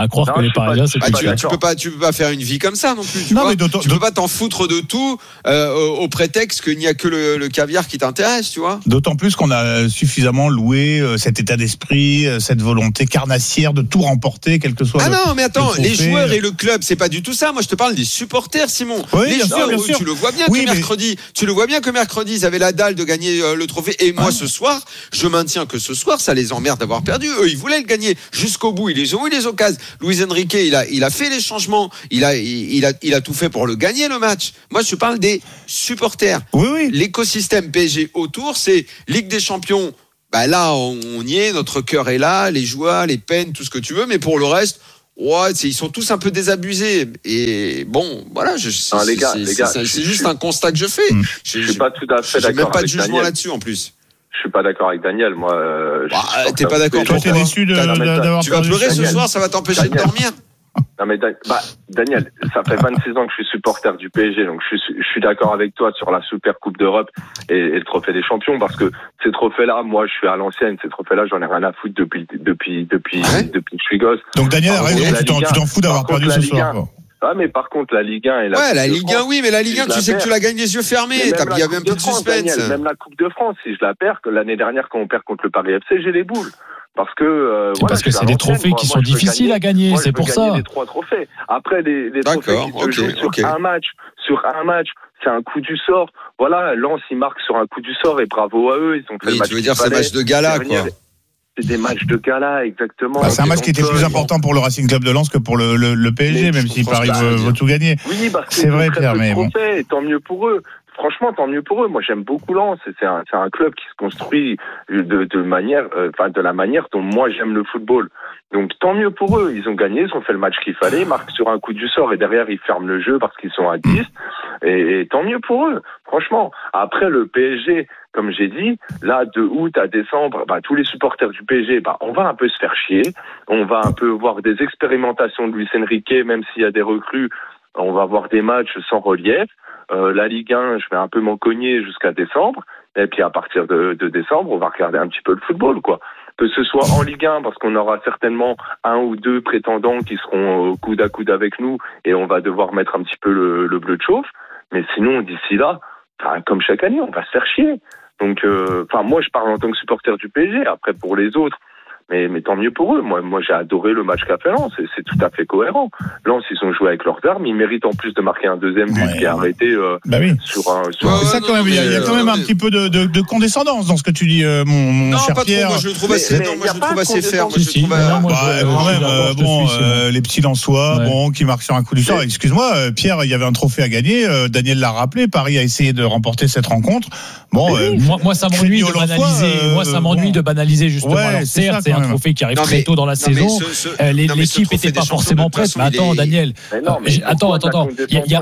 à croire non, que les Parisiens, c'est bah, tu, tu peux pas, tu peux pas faire une vie comme ça non plus. Tu, non, vois, mais tu peux pas t'en foutre de tout euh, au, au prétexte qu'il n'y a que le, le caviar qui t'intéresse, tu vois. D'autant plus qu'on a suffisamment loué euh, cet état d'esprit, euh, cette volonté carnassière de tout remporter, quel que soit. Ah le, non, mais attends, les joueurs et le club, c'est pas du tout ça. Moi, je te parle des supporters, Simon. Oui, les bien joueurs, sûr, bien sûr. tu le vois bien oui, que mais... mercredi, tu le vois bien que mercredi, ils avaient la dalle de gagner euh, le trophée. Et moi, ouais. ce soir, je maintiens que ce soir, ça les emmerde d'avoir perdu. Eux, ils voulaient le gagner jusqu'au bout. Ils ont eu les occasions. Luis Enrique, il a, il a fait les changements. Il a, il, il a, il a tout fait pour le gagner le match. Moi, je parle des supporters. Oui, oui. L'écosystème P S G autour, c'est Ligue des Champions. Bah là, on, on y est. Notre cœur est là. Les joies, les peines, tout ce que tu veux. Mais pour le reste. Ouais, c'est, ils sont tous un peu désabusés. Et bon, voilà, je, c'est, non, les gars, c'est, les gars, c'est, je, c'est juste je, un constat que je fais. Je, je suis pas tout à fait j'ai d'accord. J'ai même pas de avec jugement Daniel. là-dessus en plus. Je suis pas d'accord avec Daniel. Moi, euh, bah, t'es pas d'accord. Toi, t'es déçu de, d'avoir Tu vas pleurer ce soir, ça va t'empêcher Daniel. de dormir. Non mais bah, Daniel, ça fait vingt-six ans que je suis supporter du P S G, donc je suis, je suis d'accord avec toi sur la Super Coupe d'Europe et, et le Trophée des Champions, parce que ces trophées-là, moi je suis à l'ancienne, ces trophées-là, j'en ai rien à foutre depuis depuis depuis ouais. depuis que je suis gosse. Donc Daniel, par raison, tu, t'en, tu t'en fous d'avoir perdu ce soir. Quoi. Ah mais par contre la Ligue un et la ouais Coupe la de Ligue France, un oui mais la Ligue un tu sais que tu la gagnes les yeux fermés, il y avait un peu de suspense. Daniel, même la Coupe de France, si je la perds, que l'année dernière quand on perd contre le Paris F C, j'ai les boules. Parce que euh, c'est voilà, parce que c'est des trophées moi, qui moi, sont difficiles gagner, à gagner, moi, c'est pour ça. Les trois trophées. Après les, les trophées qui se okay, jouent sur okay. un match, sur un match, c'est un coup du sort. Voilà, Lens ils marquent sur un coup du sort et bravo à eux, ils ont fait oui, le match. Tu veux dire c'est match de gala quoi. C'est des matchs de gala, exactement. Bah, c'est un match qui était plus important pour le Racing Club de Lens que pour le, le, le P S G, mais même si Paris veut, veut tout gagner. Oui, parce que c'est vrai, Pierre, mais bon. Trophées, tant mieux pour eux. Franchement, tant mieux pour eux. Moi, j'aime beaucoup Lens. C'est un, c'est un club qui se construit de, de manière, enfin, euh, de la manière dont moi j'aime le football. Donc, tant mieux pour eux. Ils ont gagné, ils ont fait le match qu'il fallait, ils marquent sur un coup du sort et derrière ils ferment le jeu parce qu'ils sont à dix. Et, et tant mieux pour eux. Franchement. Après, le P S G, comme j'ai dit, là, de août à décembre, bah, tous les supporters du P S G, bah, on va un peu se faire chier. On va un peu voir des expérimentations de Luis Enrique, même s'il y a des recrues. On va voir des matchs sans relief. Euh, la Ligue un, je vais un peu m'en cogner jusqu'à décembre. Et puis à partir de, de décembre, on va regarder un petit peu le football, quoi. Que ce soit en Ligue un, parce qu'on aura certainement un ou deux prétendants qui seront coude à coude avec nous, et on va devoir mettre un petit peu le, le bleu de chauffe. Mais sinon, d'ici là, comme chaque année, on va se faire chier. Donc, enfin, euh, moi, je parle en tant que supporter du P S G. Après, pour les autres. Mais, mais tant mieux pour eux. Moi, moi, j'ai adoré le match qu'a fait Lens. C'est, c'est tout à fait cohérent. Lens, ils ont joué avec leurs armes. Ils méritent en plus de marquer un deuxième but ouais. qui est arrêté euh, bah oui. sur un. Sur ouais, un... C'est ça quand même. Il y a, il y a quand même un petit peu de, de, de condescendance dans ce que tu dis, euh, mon, mon non, cher pas Pierre. Trop, moi, je le trouve assez, mais, non, mais moi, je le trouve assez ferme. Moi, je si, trouve. Non, moi, bah, je, quand je, même, euh, bon, suis, euh, les petits Lensois, ouais. bon, qui marquent sur un coup du sort. Mais... Excuse-moi, euh, Pierre, il y avait un trophée à gagner. Euh, Daniel l'a rappelé. Paris a essayé de remporter cette rencontre. Bon, euh, moi, moi, ça m'ennuie de banaliser. Euh, moi, ça m'ennuie bon. de banaliser justement. Ouais, Alors, certes, c'est, c'est un trophée qui arrive non, très mais, tôt dans la non, saison. Ce, ce, euh, les, non, l'équipe n'était pas forcément prête. Mais attends, Daniel. Attends, attends, attends.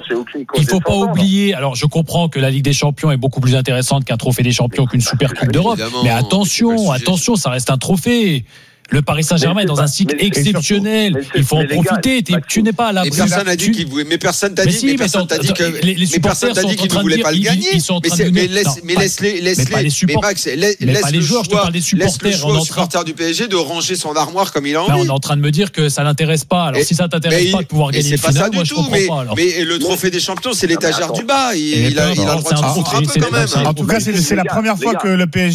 Il faut pas oublier. Alors, je comprends que la Ligue des Champions est beaucoup plus intéressante qu'un trophée des champions, qu'une Super Coupe d'Europe. Mais attention, attention, ça reste un trophée. Le Paris Saint-Germain est dans un cycle exceptionnel. Surtout, il faut en profiter. Gars, tu n'es pas à la. Mais personne n'a dit qu'il voulait. Mais personne t'a dit. Si, mais personne t'a dit que. Les, les supporters sont en train de dire pas le gagner. Ils sont en train de mais laisse, mais laisse-les, laisse-les. Mais Max, laisse les joueurs. Je te parle des supporters. Laisse le choix aux supporters du P S G de ranger son armoire comme il a envie. On est en train de me dire que ça l'intéresse pas. Alors si ça t'intéresse pas de pouvoir gagner le final, moi je comprends pas. Mais le trophée des champions, c'est l'étagère du bas. Il a le droit de se foutre un peu quand même. En tout cas, c'est la première fois que le P S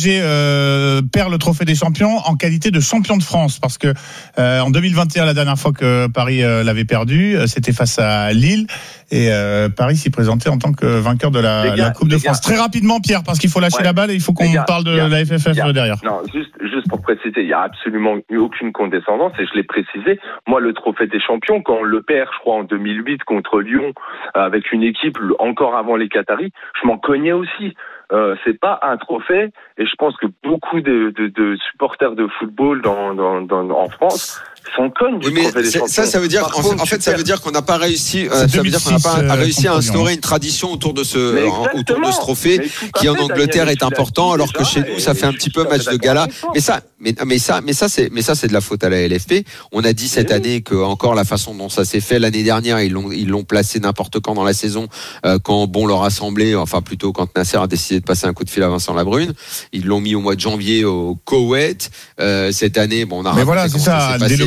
G perd le trophée des champions en qualité de champion de France, parce que Euh, en deux mille vingt et un, la dernière fois que Paris euh, l'avait perdu, euh, c'était face à Lille, et euh, Paris s'y présentait en tant que vainqueur de la, gars, la Coupe de France. Gars. Très rapidement, Pierre, parce qu'il faut lâcher ouais. la balle et il faut qu'on gars, parle de gars, la F F F gars. derrière. Non, juste, juste pour préciser, il n'y a absolument eu aucune condescendance, et je l'ai précisé. Moi, le trophée des champions, quand on le perd, je crois, en deux mille huit contre Lyon, avec une équipe encore avant les Qataris, je m'en cognais aussi. Euh, c'est pas un trophée, et je pense que beaucoup de, de, de supporters de football dans, dans, dans, en France s'en cognent du oui, trophée des champions. Ça, ça veut dire, en, contre, en fait, ça veut dire qu'on n'a pas réussi, euh, ça veut dire qu'on n'a pas euh, réussi à instaurer une tradition autour de ce, autour de ce trophée, qui en Angleterre Daniel, est important, alors que chez nous, ça fait un petit peu match de gala. Mais ça, mais, mais ça, mais ça, c'est, mais ça, c'est de la faute à la L F P. On a dit cette année que encore la façon dont ça s'est fait l'année dernière, ils l'ont, ils l'ont placé n'importe quand dans la saison, euh, quand bon leur a semblé, enfin plutôt quand Nasser a décidé de passer un coup de fil à Vincent Labrune. Ils l'ont mis au mois de janvier au Koweït. Euh, cette année, bon, on a mais voilà, c'est ça. ça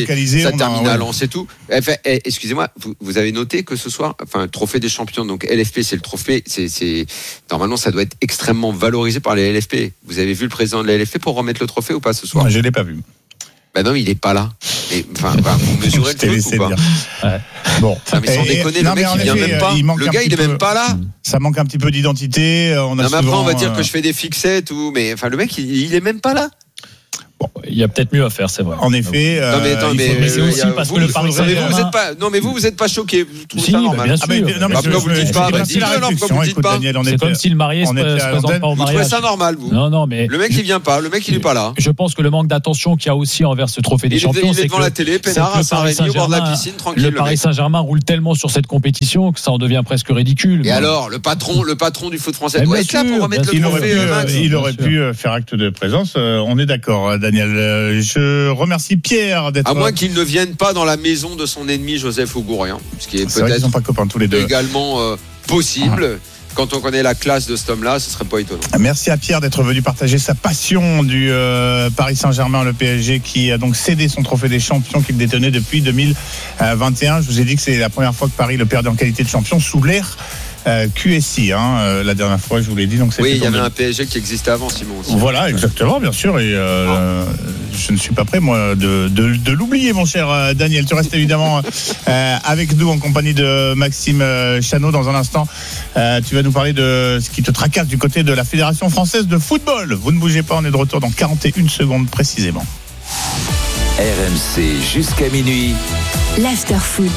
ça termine à Lens et tout. Enfin, excusez-moi, vous, vous avez noté que ce soir, enfin, trophée des champions, donc L F P, c'est le trophée, c'est, c'est normalement ça doit être extrêmement valorisé par les L F P. Vous avez vu le président de la L F P pour remettre le trophée ou pas ce soir? Non, je l'ai pas vu. Ben non, il est pas là. Et, enfin, bah, vous mesurez le truc ou pas? Ouais. Bon, non, mais sans et, déconner, non, le mec il vient effet, même pas. Le gars il est peu, même pas là. Ça manque un petit peu d'identité. On a non, mais souvent, après on va dire euh... que je fais des fixettes ou, mais enfin le mec il, il est même pas là. Bon, il y a peut-être mieux à faire, c'est vrai. En effet. Non mais, attends, mais, mais c'est aussi euh, parce vous, que le Paris Saint-Germain. Vous, vous êtes pas, non mais vous vous êtes pas choqué. Vous trouvez si, ça normal? Bien sûr. Ah, mais, non, mais pourquoi vous le dites pas? C'est comme si le marié se présente pas au mariage. Vous trouvez ça normal, vous? Non, non, mais le mec il vient pas, le mec il est pas là. Je pense que le manque d'attention qu'il y a aussi envers ce trophée des champions, c'est que devant la télé, peinard à Saint-Rémy au bord de la piscine, tranquille. Le Paris Saint-Germain roule tellement sur cette compétition que ça en devient presque ridicule. Et alors, le patron, le patron du foot français doit être là pour remettre le trophée. Il aurait pu faire acte de présence. On est d'accord, Daniel. Je remercie Pierre d'être. À moins qu'il ne vienne pas dans la maison de son ennemi Joseph Augourien, ce qui est c'est peut-être sont pas copains, tous les deux. également euh, possible. Ah. Quand on connaît la classe de cet homme-là, ce serait pas étonnant. Merci à Pierre d'être venu partager sa passion du euh, Paris Saint-Germain, le P S G, qui a donc cédé son trophée des champions qu'il détenait depuis deux mille vingt et un. Je vous ai dit que c'est la première fois que Paris le perdait en qualité de champion sous l'ère Euh, Q S I, hein, euh, la dernière fois, je vous l'ai dit. Donc oui, il y avait un P S G qui existait avant, Simon. Aussi. Voilà, exactement, bien sûr. Et euh, ah. je ne suis pas prêt, moi, de, de, de l'oublier, mon cher Daniel. Tu restes évidemment euh, avec nous en compagnie de Maxime Chanot. Dans un instant, euh, tu vas nous parler de ce qui te tracasse du côté de la Fédération française de football. Vous ne bougez pas, on est de retour dans quarante et une secondes précisément. R M C jusqu'à minuit. L'after-foot.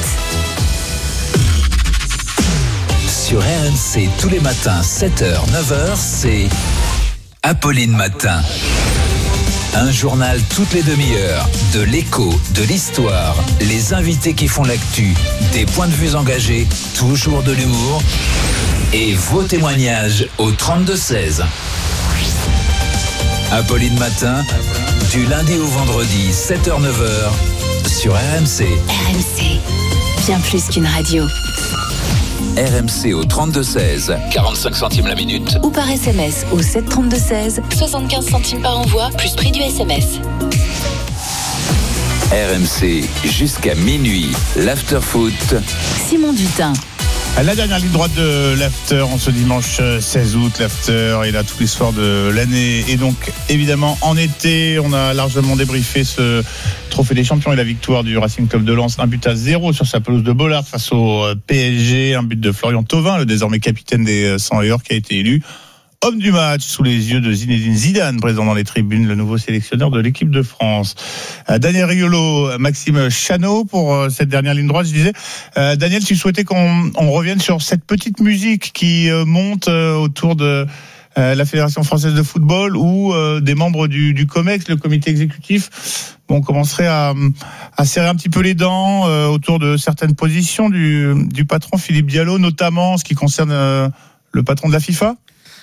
Sur R M C, tous les matins, sept heures, neuf heures, c'est Apolline Matin. Un journal toutes les demi-heures, de l'écho, de l'histoire, les invités qui font l'actu, des points de vue engagés, toujours de l'humour et vos témoignages au trente-deux seize. Apolline Matin, du lundi au vendredi, sept heures, neuf heures, sur R M C. R M C, bien plus qu'une radio. R M C au trente-deux seize, quarante-cinq centimes la minute. Ou par S M S au sept trente-deux seize, soixante-quinze centimes par envoi, plus prix du S M S. R M C jusqu'à minuit, l'after-foot. Simon Dutin. La dernière ligne droite de l'after en ce dimanche seize août, l'after est là tous les soirs de l'année. Et donc, évidemment, en été, on a largement débriefé ce trophée des champions et la victoire du Racing Club de Lens. Un but à zéro sur sa pelouse de Bollard face au P S G. Un but de Florian Thauvin, le désormais capitaine des cent et or, qui a été élu homme du match sous les yeux de Zinedine Zidane, présent dans les tribunes, le nouveau sélectionneur de l'équipe de France. Euh, Daniel Riolo, Maxime Chanot pour euh, cette dernière ligne droite. Je disais, euh, Daniel, tu souhaitais qu'on on revienne sur cette petite musique qui euh, monte euh, autour de euh, la Fédération française de football ou euh, des membres du, du COMEX, le comité exécutif. Bon, on commencerait à, à serrer un petit peu les dents euh, autour de certaines positions du, du patron Philippe Diallo, notamment en ce qui concerne euh, le patron de la FIFA.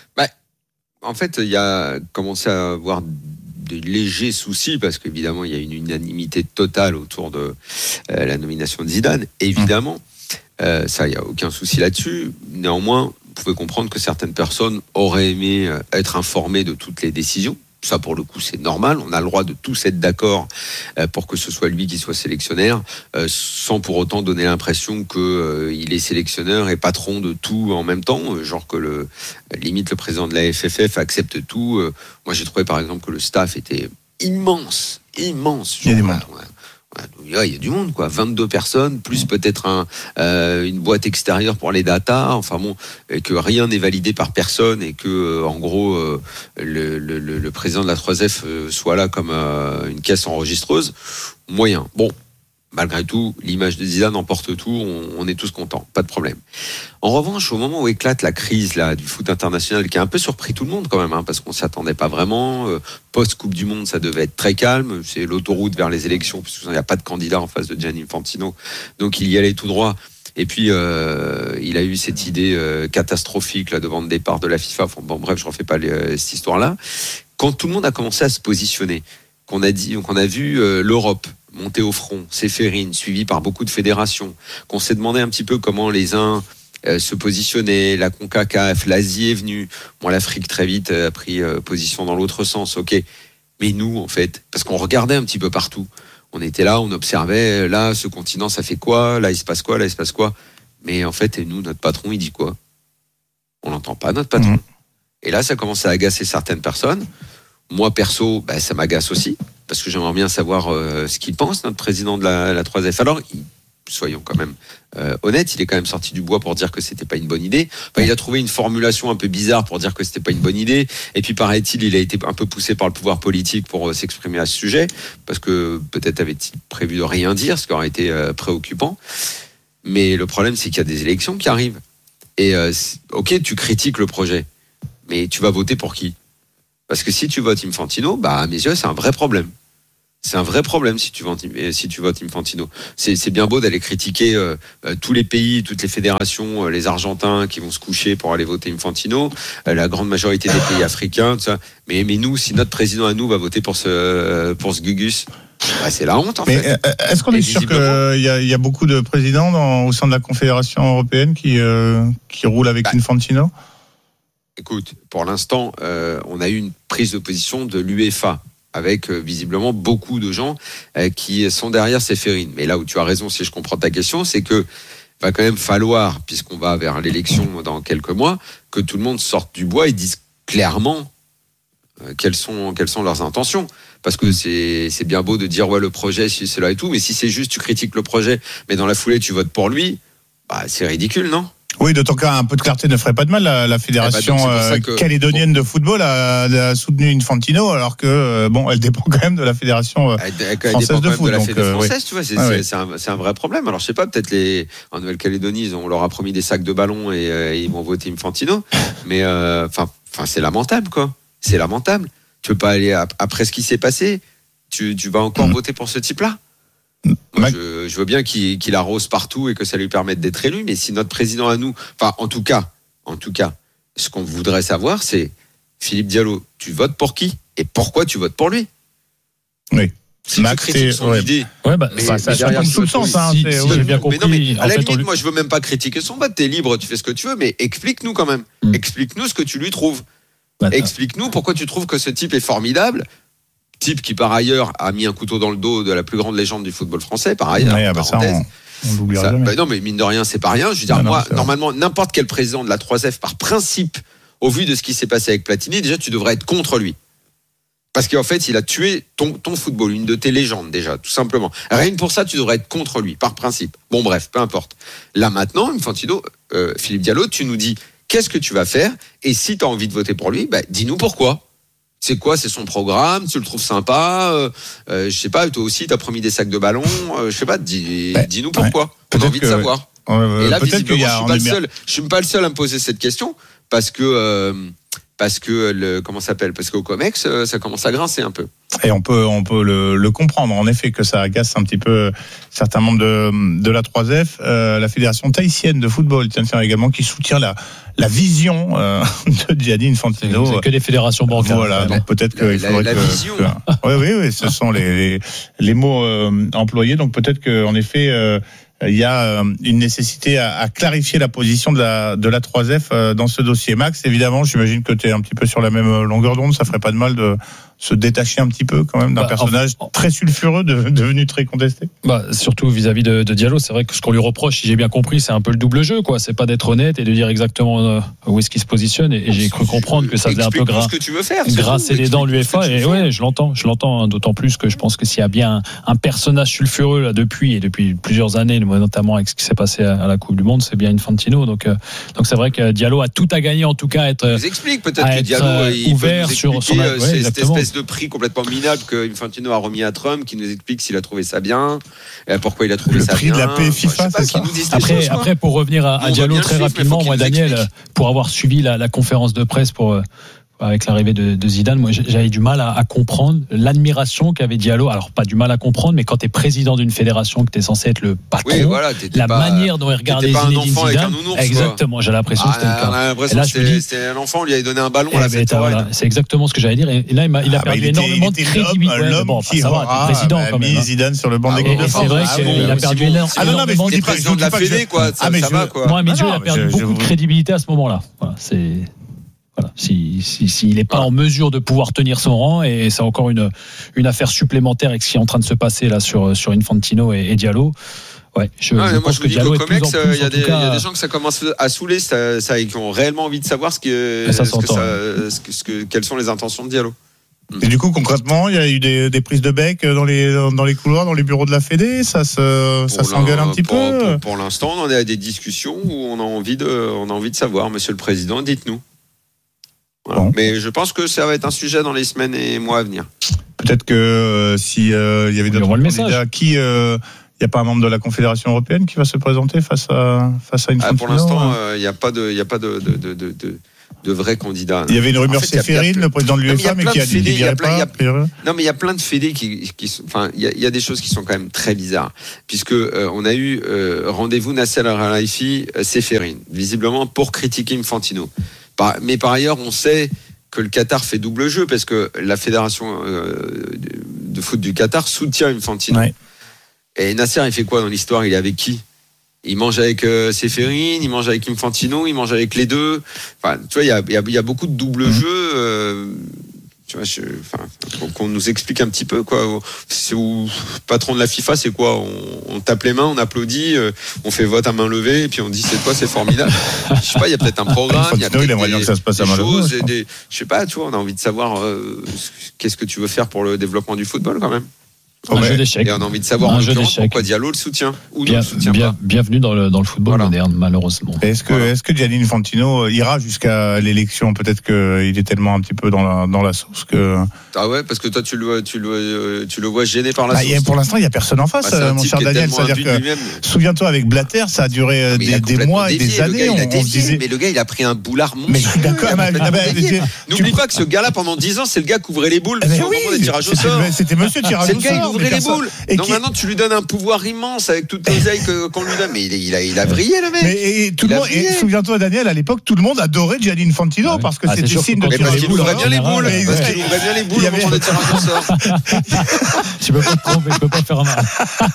En fait, il y a commencé à avoir des légers soucis parce qu'évidemment, il y a une unanimité totale autour de euh, la nomination de Zidane. Évidemment, euh, ça, il n'y a aucun souci là-dessus. Néanmoins, vous pouvez comprendre que certaines personnes auraient aimé être informées de toutes les décisions. Ça, pour le coup, c'est normal. On a le droit de tous être d'accord pour que ce soit lui qui soit sélectionneur, sans pour autant donner l'impression qu'il est sélectionneur et patron de tout en même temps. Genre que le limite le président de la F F F accepte tout. Moi, j'ai trouvé par exemple que le staff était immense, immense. Il y a du monde. Il y a du monde, quoi. vingt-deux personnes, plus peut-être un, euh, une boîte extérieure pour les datas. Enfin bon, et que rien n'est validé par personne et que, euh, en gros, euh, le, le, le président de la trois F euh, soit là comme euh, une caisse enregistreuse. Moyen. Bon. Malgré tout, l'image de Zidane emporte tout, on, on est tous contents, pas de problème. En revanche, au moment où éclate la crise là du foot international, qui a un peu surpris tout le monde quand même, hein, parce qu'on s'y attendait pas vraiment, euh, post-Coupe du Monde, ça devait être très calme, c'est l'autoroute vers les élections, parce qu'il n'y a pas de candidat en face de Gianni Infantino, donc il y allait tout droit. Et puis, euh, il a eu cette idée euh, catastrophique là, devant le départ de la FIFA, enfin, bon bref, je ne refais pas les, euh, cette histoire-là. Quand tout le monde a commencé à se positionner, qu'on a, dit, qu'on a vu euh, l'Europe monter au front, Séphérine, suivi par beaucoup de fédérations, qu'on s'est demandé un petit peu comment les uns euh, se positionnaient, la CONCACAF, l'Asie est venue, bon, l'Afrique très vite a pris euh, position dans l'autre sens, ok, mais nous en fait, parce qu'on regardait un petit peu partout, on était là, on observait, là, ce continent, ça fait quoi? Là, il se passe quoi? Là, il se passe quoi? Mais en fait, et nous, notre patron, il dit quoi? On n'entend pas notre patron. Mmh. Et là, ça commence à agacer certaines personnes. Moi, perso, bah, ça m'agace aussi, parce que j'aimerais bien savoir euh, ce qu'il pense, notre président de la, la trois F. Alors, il, soyons quand même euh, honnêtes, il est quand même sorti du bois pour dire que c'était pas une bonne idée. Enfin, il a trouvé une formulation un peu bizarre pour dire que c'était pas une bonne idée. Et puis, paraît-il, il a été un peu poussé par le pouvoir politique pour euh, s'exprimer à ce sujet, parce que peut-être avait-il prévu de rien dire, ce qui aurait été euh, préoccupant. Mais le problème, c'est qu'il y a des élections qui arrivent. Et euh, ok, tu critiques le projet, mais tu vas voter pour qui? Parce que si tu votes Infantino, bah à mes yeux, c'est un vrai problème. C'est un vrai problème si tu votes, si tu votes Infantino. C'est, c'est bien beau d'aller critiquer euh, euh, tous les pays, toutes les fédérations, euh, les Argentins qui vont se coucher pour aller voter Infantino, euh, la grande majorité des pays africains, tout ça. Mais, mais nous, si notre président à nous va voter pour ce, euh, pour ce Gugus, bah, c'est la honte en mais fait. Est-ce qu'on est sûr qu'il y a, y a beaucoup de présidents dans, au sein de la Confédération européenne qui, euh, qui roulent avec bah, Infantino? Écoute, pour l'instant, euh, on a eu une prise de position de l'UEFA avec euh, visiblement beaucoup de gens euh, qui sont derrière Ceferin. Mais là où tu as raison, si je comprends ta question, c'est que va quand même falloir, puisqu'on va vers l'élection dans quelques mois, que tout le monde sorte du bois et dise clairement euh, quelles sont quelles sont leurs intentions. Parce que c'est c'est bien beau de dire ouais le projet, si c'est là et tout, mais si c'est juste tu critiques le projet, mais dans la foulée tu votes pour lui, bah c'est ridicule, non? Oui, d'autant qu'un peu de clarté ne ferait pas de mal. La, la fédération eh ben donc, que, calédonienne bon, de football a, a soutenu Infantino, alors que bon, elle dépend quand même de la fédération elle, elle française de foot. De la donc, fédération euh, française, oui. Tu vois, c'est, ah, c'est, oui. c'est, un, c'est un vrai problème. Alors je sais pas, peut-être les en Nouvelle-Calédonie, ils ont, on leur a promis des sacs de ballons et, euh, et ils vont voter Infantino, mais enfin, euh, enfin, c'est lamentable, quoi. C'est lamentable. Tu peux pas aller après ce qui s'est passé. Tu, tu vas encore mmh. voter pour ce type-là? Moi, je, je veux bien qu'il, qu'il arrose partout et que ça lui permette d'être élu, mais si notre président à nous, enfin, en tout cas, en tout cas, ce qu'on voudrait savoir, c'est Philippe Diallo, tu votes pour qui et pourquoi tu votes pour lui? Oui. Si Max, tu critiques son ouais. idée, ouais, bah, mais, ça, mais ça derrière, tout le sens. Hein, si, si j'ai bien compris. Mais non, mais à la limite, lui... moi, je veux même pas critiquer son vote. T'es libre, tu fais ce que tu veux, mais explique-nous quand même. Mm. Explique-nous ce que tu lui trouves. Bah, explique-nous pourquoi tu trouves que ce type est formidable. Type qui par ailleurs a mis un couteau dans le dos de la plus grande légende du football français, par ailleurs. Ouais, bah ça, on, on l'oubliera ça, jamais. Bah non, mais mine de rien, c'est pas rien. Je veux dire, non, moi, non, normalement, n'importe quel président de la trois F, par principe, au vu de ce qui s'est passé avec Platini, déjà, tu devrais être contre lui. Parce qu'en fait, il a tué ton, ton football, une de tes légendes, déjà, tout simplement. Rien que pour ça, tu devrais être contre lui, par principe. Bon, bref, peu importe. Là, maintenant, Infantino, euh, Philippe Diallo, tu nous dis, qu'est-ce que tu vas faire? Et si tu as envie de voter pour lui, bah, dis-nous pourquoi. C'est quoi? C'est son programme? Tu le trouves sympa? euh, euh, Je sais pas. Toi aussi, t'as promis des sacs de ballons. Euh, je sais pas. Dis, bah, dis-nous pourquoi. Ouais, on a envie de savoir. Ouais, ouais, et là, visiblement, je suis pas le seul. Je suis pas le seul à me poser cette question parce que euh, parce que le comment ça s'appelle? Parce qu'au Comex, ça commence à grincer un peu. Et on peut on peut le, le comprendre. En effet, que ça agace un petit peu certains membres de de la trois F. Euh, la fédération tahitienne de football, tiens, tiens également, qui soutient la la vision euh, de Gianni Infantino. C'est que des fédérations bancaires. Voilà, donc peut-être que la, il faudrait la, la que, vision. que oui, oui, oui, ce sont les les, les mots euh, employés. Donc peut-être que en effet. Euh, il y a une nécessité à, à clarifier la position de la de la trois F dans ce dossier. Max, évidemment, j'imagine que tu es un petit peu sur la même longueur d'onde. Ça ferait pas de mal de se détacher un petit peu quand même d'un bah, personnage enfin, très sulfureux de, devenu très contesté. Bah, surtout vis-à-vis de, de Diallo, c'est vrai que ce qu'on lui reproche, si j'ai bien compris, c'est un peu le double jeu, quoi. C'est pas d'être honnête et de dire exactement euh, où est-ce qu'il se positionne. Et, et j'ai cru comprendre que ça faisait un peu gras, ce que tu veux faire, grasser les dents l'UEFA. Et ouais, je l'entends, je l'entends. Hein, d'autant plus que je pense que s'il y a bien un, un personnage sulfureux là depuis et depuis plusieurs années, notamment avec ce qui s'est passé à, à la Coupe du Monde, c'est bien Infantino. Donc, euh, donc c'est vrai que Diallo a tout à gagner, en tout cas, à être. Je vous explique peut-être que Diallo euh, il ouvert peut sur son euh, ouais, cette espèce de prix complètement minable que Infantino a remis à Trump, qui nous explique s'il a trouvé ça bien, pourquoi il a trouvé le ça prix bien. De la paix FIFA, enfin, c'est ça. Après, choses, après, pour revenir à, à Diallo très rapidement, moi, Daniel, explique. Pour avoir suivi la, la conférence de presse pour. Avec l'arrivée de, de Zidane, moi j'avais du mal à, à comprendre l'admiration qu'avait Diallo. Alors pas du mal à comprendre, mais quand t'es président d'une fédération, que t'es censé être le patron, oui, voilà, la pas, manière dont il regardait Zinedine Zidane, nounours, exactement, j'ai l'impression ah, que c'était le cas. On a l'impression là, que c'était, dis, c'était un enfant, on lui avait donné un ballon. Eh là, ben, voilà, c'est exactement ce que j'allais dire. Et là, il, m'a, il a ah, perdu il énormément était, de crédibilité. L'homme, l'homme bon, qui aura président quand même. Zidane sur le banc de l'équipe de France. C'est vrai qu'il a perdu énormément. Ah non, non, mais je dis pas président de la Fédé, quoi. Ça va, quoi. Moi, à mes yeux, il a perdu beaucoup de crédibilité à ce moment-là. C'est Voilà. Si, si, s'il n'est pas en mesure de pouvoir tenir son rang, et c'est encore une, une affaire supplémentaire avec ce qui est en train de se passer là sur, sur Infantino et, et Diallo. Ouais, je, ouais, je moi pense je que dis Diallo qu'au Comex, il y, cas... y a des gens que ça commence à saouler, ça, ça, qui ont réellement envie de savoir ce que, ça ce que ça, ce que, ce que, quelles sont les intentions de Diallo. Et du coup, concrètement, il y a eu des, des prises de bec dans les, dans les couloirs, dans les bureaux de la Fédé. Ça, se, ça s'engueule un petit pour, peu. Pour, pour l'instant, on en est à des discussions où on a envie de, on a envie de savoir. Monsieur le Président, dites-nous. Voilà. Bon. Mais je pense que ça va être un sujet dans les semaines et mois à venir. Peut-être que euh, si euh, il y avait d'autres candidats, qui, il euh, n'y a pas un membre de la Confédération européenne qui va se présenter face à face à une. Ah, pour l'instant, il n'y euh, a pas de, il y a pas de, de, de, de, de de vrais candidats. Il y avait une rumeur en fait, Séphérine, le président de l'UEFA, mais qui a dit qu'il n'y pas. Non, mais il y a plein de fédés qui, qui sont, enfin, il y, a, il y a des choses qui sont quand même très bizarres, puisque euh, on a eu euh, rendez-vous Nasser Al-Khelaifi, Séphérine, visiblement pour critiquer Infantino. Par, mais par ailleurs, on sait que le Qatar fait double jeu, parce que la fédération euh, de foot du Qatar soutient Infantino. Ouais. Et Nasser, il fait quoi dans l'histoire? Il est avec qui? Il mange avec euh, Séphérine, il mange avec Infantino, il mange avec les deux. Enfin, tu vois, il y a, y, a, y a beaucoup de double mmh. jeu. Euh, tu vois, je, enfin, qu'on nous explique un petit peu, quoi. C'est où, patron de la FIFA, c'est quoi? On, on tape les mains, on applaudit, euh, on fait vote à main levée, et puis on dit c'est quoi, c'est formidable. Je sais pas, il y a peut-être un programme, il y a peut-être il des, que ça se passe des à choses, levée, et des, je sais pas, tu vois, on a envie de savoir euh, qu'est-ce que tu veux faire pour le développement du football, quand même. Un ouais. jeu d'échecs. Et on a envie de savoir en l'occurrence pourquoi Diallo le soutient ou bien, ne le soutient bien, pas. Bienvenue dans le, dans le football voilà. moderne, malheureusement. Est-ce que, voilà. est-ce que Gianni Infantino ira jusqu'à l'élection? Peut-être qu'il est tellement un petit peu dans la, dans la sauce que. Ah ouais, parce que toi, tu le, tu le, tu le vois gêné par la bah, sauce. Y a, pour l'instant, il n'y a personne en face, bah, mon cher Daniel. C'est-à-dire que, souviens-toi, avec Blatter, ça a duré des, des mois et des années. Le gars, on, il a dévié, on se disait... Mais le gars, il a pris un boulard monstrueux. Mais je suis d'accord. N'oublie pas que ce gars-là, pendant dix ans, c'est le gars qui ouvrait les boules au moment des tirages au sort. C'était monsieur tirage au sort. C'est le gars qui ouvrait les boules. Donc qui... maintenant, tu lui donnes un pouvoir immense avec toute l'oseille qu'on lui donne. Mais il, il, a, il a brillé, le mec. Mais, et tout le monde, et souviens-toi, Daniel, à l'époque, tout le monde adorait Gianni Infantino ouais. parce que ah, c'était signe de tirer les boules. Parce qu'il ouvrait bien les boules. Parce qu'il ouvrait bien les boules au moment des tirages au sort. Tu peux pas te tromper, tu peux pas faire mal.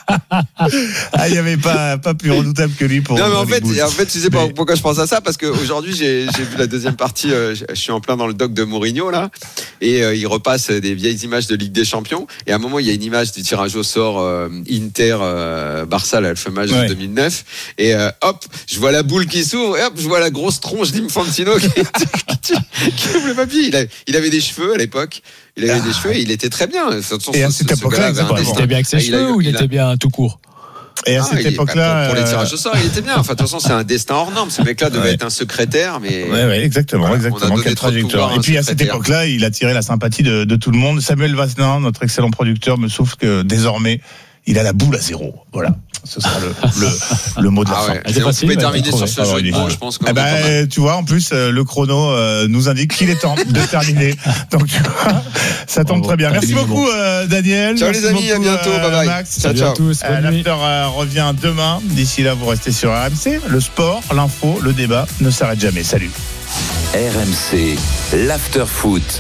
Ah, il n'y avait pas, pas plus redoutable que lui pour. Non, mais en fait, en fait, tu sais mais... pourquoi je pense à ça? Parce qu'aujourd'hui, j'ai, j'ai vu la deuxième partie, euh, je suis en plein dans le doc de Mourinho, là, et euh, il repasse des vieilles images de Ligue des Champions. Et à un moment, il y a une image du tirage au sort euh, Inter euh, Barça, là, le fameux match ouais. de deux mille neuf. Et euh, hop, je vois la boule qui s'ouvre, et hop, je vois la grosse tronche d'Infantino qui, qui, qui ouvre le papier. Il, a, il avait des cheveux à l'époque. Il avait ah. des cheveux et il était très bien. Façon, et à cette époque-là, il était bien avec ses cheveux ou il était bien tout court? Et à ah, cette époque-là, pour, pour les tirages au sort, il était bien. Enfin, de toute façon, c'est un destin hors norme. Ce mec-là devait ouais. être un secrétaire, mais. Ouais, ouais, exactement, voilà, exactement. Quelle trajectoire. Et puis à cette époque-là, il a tiré la sympathie de, de tout le monde. Samuel Vaznin, notre excellent producteur, me souffle que désormais, il a la boule à zéro. Voilà. Ce sera le, le, le mot de la ah fin. Ouais. C'est on facile, peut terminer sur ce jeu de mots, je pense. Eh ben, tu vois, en plus, le chrono euh, nous indique qu'il est temps de terminer. Donc, tu vois, ça tombe oh, très bien. Merci beaucoup, euh, Daniel. Ciao Merci les amis, beaucoup, à bientôt. Euh, bye bye. Max. Ciao, ciao. À tous. Euh, L'after euh, revient demain. D'ici là, vous restez sur R M C. Le sport, l'info, le débat ne s'arrête jamais. Salut. R M C, l'after foot.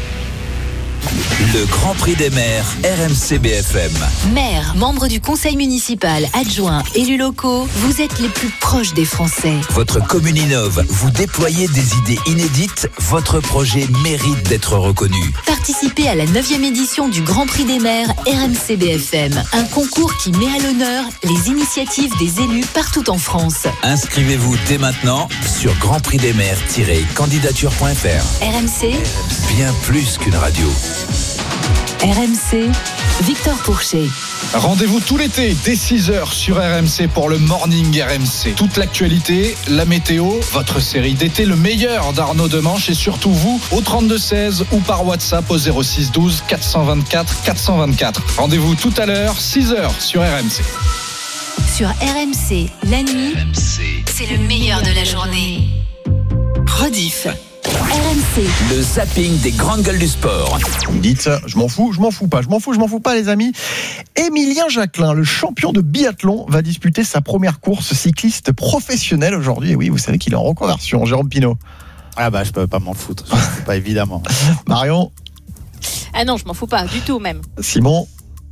Le Grand Prix des maires, R M C B F M. Maires, membres du conseil municipal, adjoints, élus locaux, vous êtes les plus proches des Français. Votre commune innove, vous déployez des idées inédites, votre projet mérite d'être reconnu. Participez à la neuvième édition du Grand Prix des maires R M C B F M, un concours qui met à l'honneur les initiatives des élus partout en France. Inscrivez-vous dès maintenant sur grand prix des maires tiret candidature point f r. R M C, bien plus qu'une radio. R M C, Victor Pourchet. Rendez-vous tout l'été dès six heures sur R M C pour le Morning R M C. Toute l'actualité, la météo, votre série d'été, le meilleur d'Arnaud Demanche et surtout vous au trente-deux seize ou par WhatsApp au zéro six douze quatre cent vingt-quatre quatre cent vingt-quatre. Rendez-vous tout à l'heure, six heures sur R M C. Sur R M C, la nuit, R M C. C'est le meilleur de la journée. Rediff. R M C. Le zapping des grandes gueules du sport. Vous me dites, je m'en fous, je m'en fous pas, je m'en fous, je m'en fous pas les amis. Emilien Jacquelin, le champion de biathlon, va disputer sa première course cycliste professionnelle aujourd'hui. Et oui, vous savez qu'il est en reconversion. Jérôme Pinault. Ah bah je peux pas m'en foutre, pas évidemment. Marion. Ah non, je m'en fous pas, du tout même. Simon.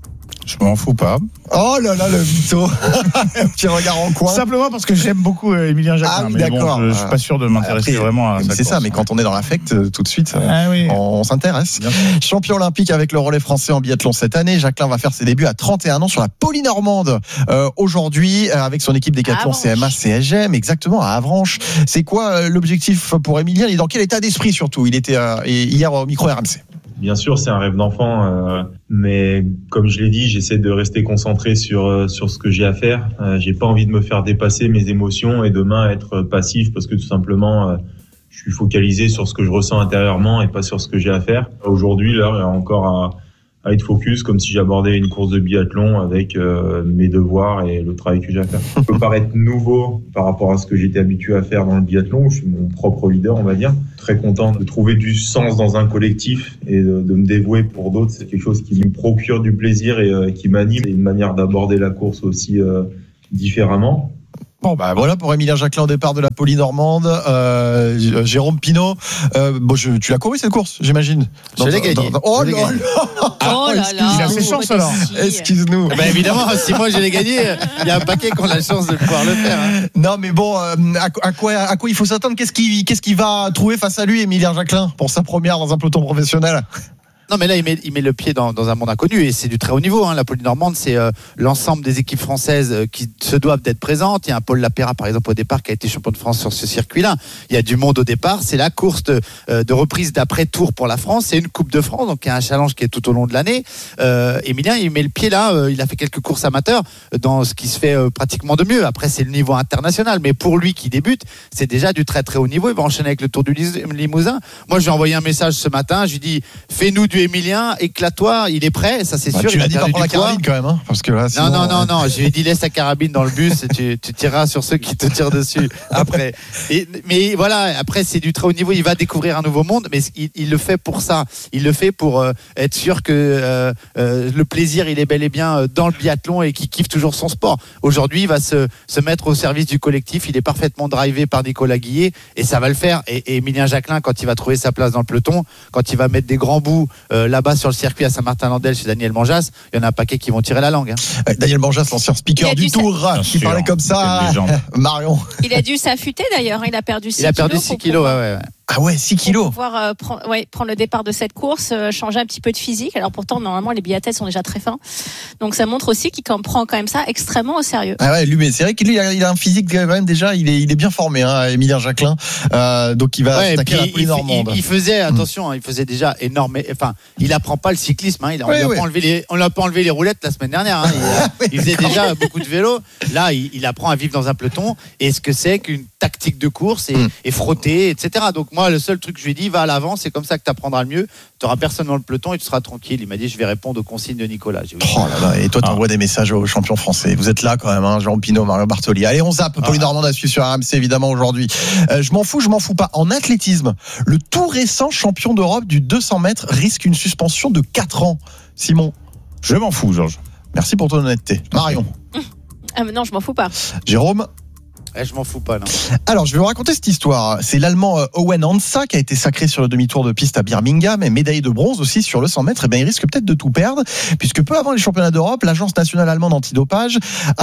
Je m'en fous pas. Oh là là, le mytho. Un petit regard en coin. Simplement parce que j'aime beaucoup Emilien Jacquelin. Ah oui, mais d'accord. Bon, je, je suis pas sûr de m'intéresser Après, vraiment à ça. C'est ça, mais quand on est dans l'affect, tout de suite, ah oui. on, on s'intéresse. Champion olympique avec le relais français en biathlon cette année, Jacquelin va faire ses débuts à trente et un ans sur la Polynormande euh, aujourd'hui euh, avec son équipe Décathlon C M A C S G M, exactement, à Avranches. C'est quoi euh, l'objectif pour Emilien? Il est dans quel état d'esprit surtout? Il était euh, hier au micro R M C. Bien sûr, c'est un rêve d'enfant, euh, mais comme je l'ai dit, j'essaie de rester concentré sur euh, sur ce que j'ai à faire. Euh, j'ai pas envie de me faire dépasser mes émotions et demain être passif parce que tout simplement, euh, je suis focalisé sur ce que je ressens intérieurement et pas sur ce que j'ai à faire. Aujourd'hui, là, il y a encore à, à être focus comme si j'abordais une course de biathlon avec euh, mes devoirs et le travail que j'ai à faire. Ça peut paraître nouveau par rapport à ce que j'étais habitué à faire dans le biathlon. Je suis mon propre leader, on va dire. Très content de trouver du sens dans un collectif et de, de me dévouer pour d'autres. C'est quelque chose qui me procure du plaisir et euh, qui m'anime. Et une manière d'aborder la course aussi euh, différemment. Bon bah voilà pour Emilien Jacquelin au départ de la Polynormande. Euh, Jérôme Pinault, euh, bon, je, tu l'as couru cette course, j'imagine. Je l'ai gagné. Oh là là. Oh là là. Il a ses chances alors. Excuse-nous. Bah évidemment, si moi je l'ai gagné, il y a un paquet qui ont la chance de pouvoir le faire. Hein. Non mais bon, euh, à, à quoi à quoi il faut s'attendre? Qu'est-ce qu'il qu'est-ce qu'il va trouver face à lui, Emilien Jacquelin, pour sa première dans un peloton professionnel? Non mais là il met, il met le pied dans, dans un monde inconnu et c'est du très haut niveau. Hein. La Polynormande c'est euh, l'ensemble des équipes françaises euh, qui se doivent d'être présentes. Il y a un Paul Lapéra par exemple au départ qui a été champion de France sur ce circuit-là. Il y a du monde au départ. C'est la course de, euh, de reprise d'après-tour pour la France. C'est une Coupe de France donc il y a un challenge qui est tout au long de l'année. Euh, Emilien il met le pied là. Euh, il a fait quelques courses amateurs dans ce qui se fait euh, pratiquement de mieux. Après c'est le niveau international mais pour lui qui débute c'est déjà du très très haut niveau. Il va enchaîner avec le Tour du Limousin. Moi je lui ai envoyé un message ce matin. Je lui dis fais-nous du Emilien, éclate-toi, il est prêt, ça c'est bah, sûr. Tu l'as dit pas prendre la carabine quand même, hein, parce que là. Sinon, non, non, non, non, je lui ai dit laisse ta carabine dans le bus, et tu, tu tireras sur ceux qui te tirent dessus après. Et, mais voilà, après c'est du très haut niveau, il va découvrir un nouveau monde, mais il, il le fait pour ça, il le fait pour euh, être sûr que euh, euh, le plaisir il est bel et bien dans le biathlon et qu'il kiffe toujours son sport. Aujourd'hui, il va se, se mettre au service du collectif, il est parfaitement drivé par Nicolas Guillet et ça va le faire. Et, et Emilien Jacquelin, quand il va trouver sa place dans le peloton, quand il va mettre des grands bouts euh, là-bas sur le circuit à Saint-Martin-Landelle chez Daniel Manjas, il y en a un paquet qui vont tirer la langue. Hein. Daniel Manjas, l'ancien speaker du Tour, Bien qui sûr, parlait comme ça. Marion. Il a dû s'affûter d'ailleurs, il a perdu six kilos. Il a perdu six kilos, ouais, ouais. Ah ouais, six kilos. Pour pouvoir euh, prendre, ouais, prendre le départ de cette course, euh, changer un petit peu de physique. Alors pourtant, normalement, les biathlètes sont déjà très fins. Donc ça montre aussi qu'il prend quand même ça extrêmement au sérieux. Ah ouais, lui, mais c'est vrai qu'il a, il a un physique quand même déjà, il est, il est bien formé, hein, Emilien Jacquelin. Euh, donc il va ouais, attaquer la Polynormande. Il, il, il faisait, attention, hein, il faisait déjà énorme. Enfin, il apprend pas le cyclisme. Hein, il, on ouais, lui a ouais. pas enlevé les, on lui a pas enlevé les roulettes la semaine dernière. Hein, il, a, oui, il faisait déjà beaucoup de vélo. Là, il, il apprend à vivre dans un peloton et ce que c'est qu'une tactique de course et, mm. et frotter, et cetera. Donc moi, le seul truc que je lui ai dit, va à l'avant, c'est comme ça que tu apprendras le mieux. Tu n'auras personne dans le peloton et tu seras tranquille. Il m'a dit, je vais répondre aux consignes de Nicolas. J'ai oh là là, et toi, tu envoies ah. des messages aux champions français. Vous êtes là quand même, hein, Jean Pinault, Mario Bartoli. Allez, on zappe. Ah. Polynormande à suivre sur R M C, évidemment, aujourd'hui. Euh, je m'en fous, je m'en fous pas. En athlétisme, le tout récent champion d'Europe du deux cents mètres risque une suspension de quatre ans. Simon. Je m'en fous, Georges. Merci pour ton honnêteté. Marion. Ah, mais non, je m'en fous pas. Jérôme. Eh, je m'en fous pas, non. Alors, je vais vous raconter cette histoire. C'est l'Allemand Owen Hansa qui a été sacré sur le demi-tour de piste à Birmingham et médaillé de bronze aussi sur le cent mètres. Et bien, il risque peut-être de tout perdre, puisque peu avant les championnats d'Europe, l'Agence nationale allemande antidopage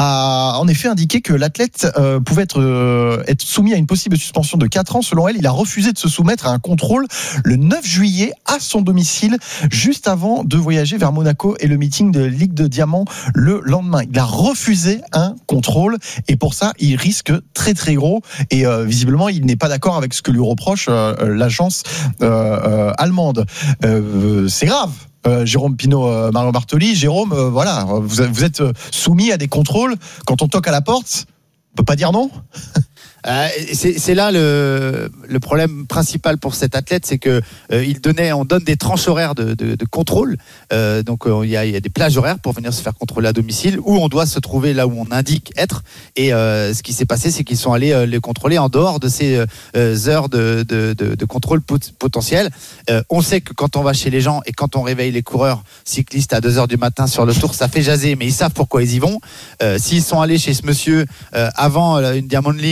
a en effet indiqué que l'athlète euh, pouvait être, euh, être soumis à une possible suspension de quatre ans. Selon elle, il a refusé de se soumettre à un contrôle le neuf juillet à son domicile, juste avant de voyager vers Monaco et le meeting de Ligue de Diamant le lendemain. Il a refusé un contrôle et pour ça, il risque très très gros et euh, visiblement il n'est pas d'accord avec ce que lui reproche euh, l'agence euh, euh, allemande. Euh, c'est grave. Euh, Jérôme Pinault, euh, Mario Bartoli. Jérôme, euh, voilà, vous, vous êtes soumis à des contrôles. Quand on toque à la porte, on peut pas dire non. Euh, c'est, c'est là le, le problème principal pour cet athlète, c'est que euh, il donnait, on donne des tranches horaires de, de, de contrôle. Euh, donc euh, il y a, il y a des plages horaires pour venir se faire contrôler à domicile, où on doit se trouver là où on indique être. Et euh, ce qui s'est passé, c'est qu'ils sont allés euh, les contrôler en dehors de ces euh, heures de, de, de, de contrôle pot- potentiel. Euh, on sait que quand on va chez les gens et quand on réveille les coureurs cyclistes à deux heures du matin sur le tour, ça fait jaser, mais ils savent pourquoi ils y vont. Euh, s'ils sont allés chez ce monsieur euh, avant une Diamond League à, à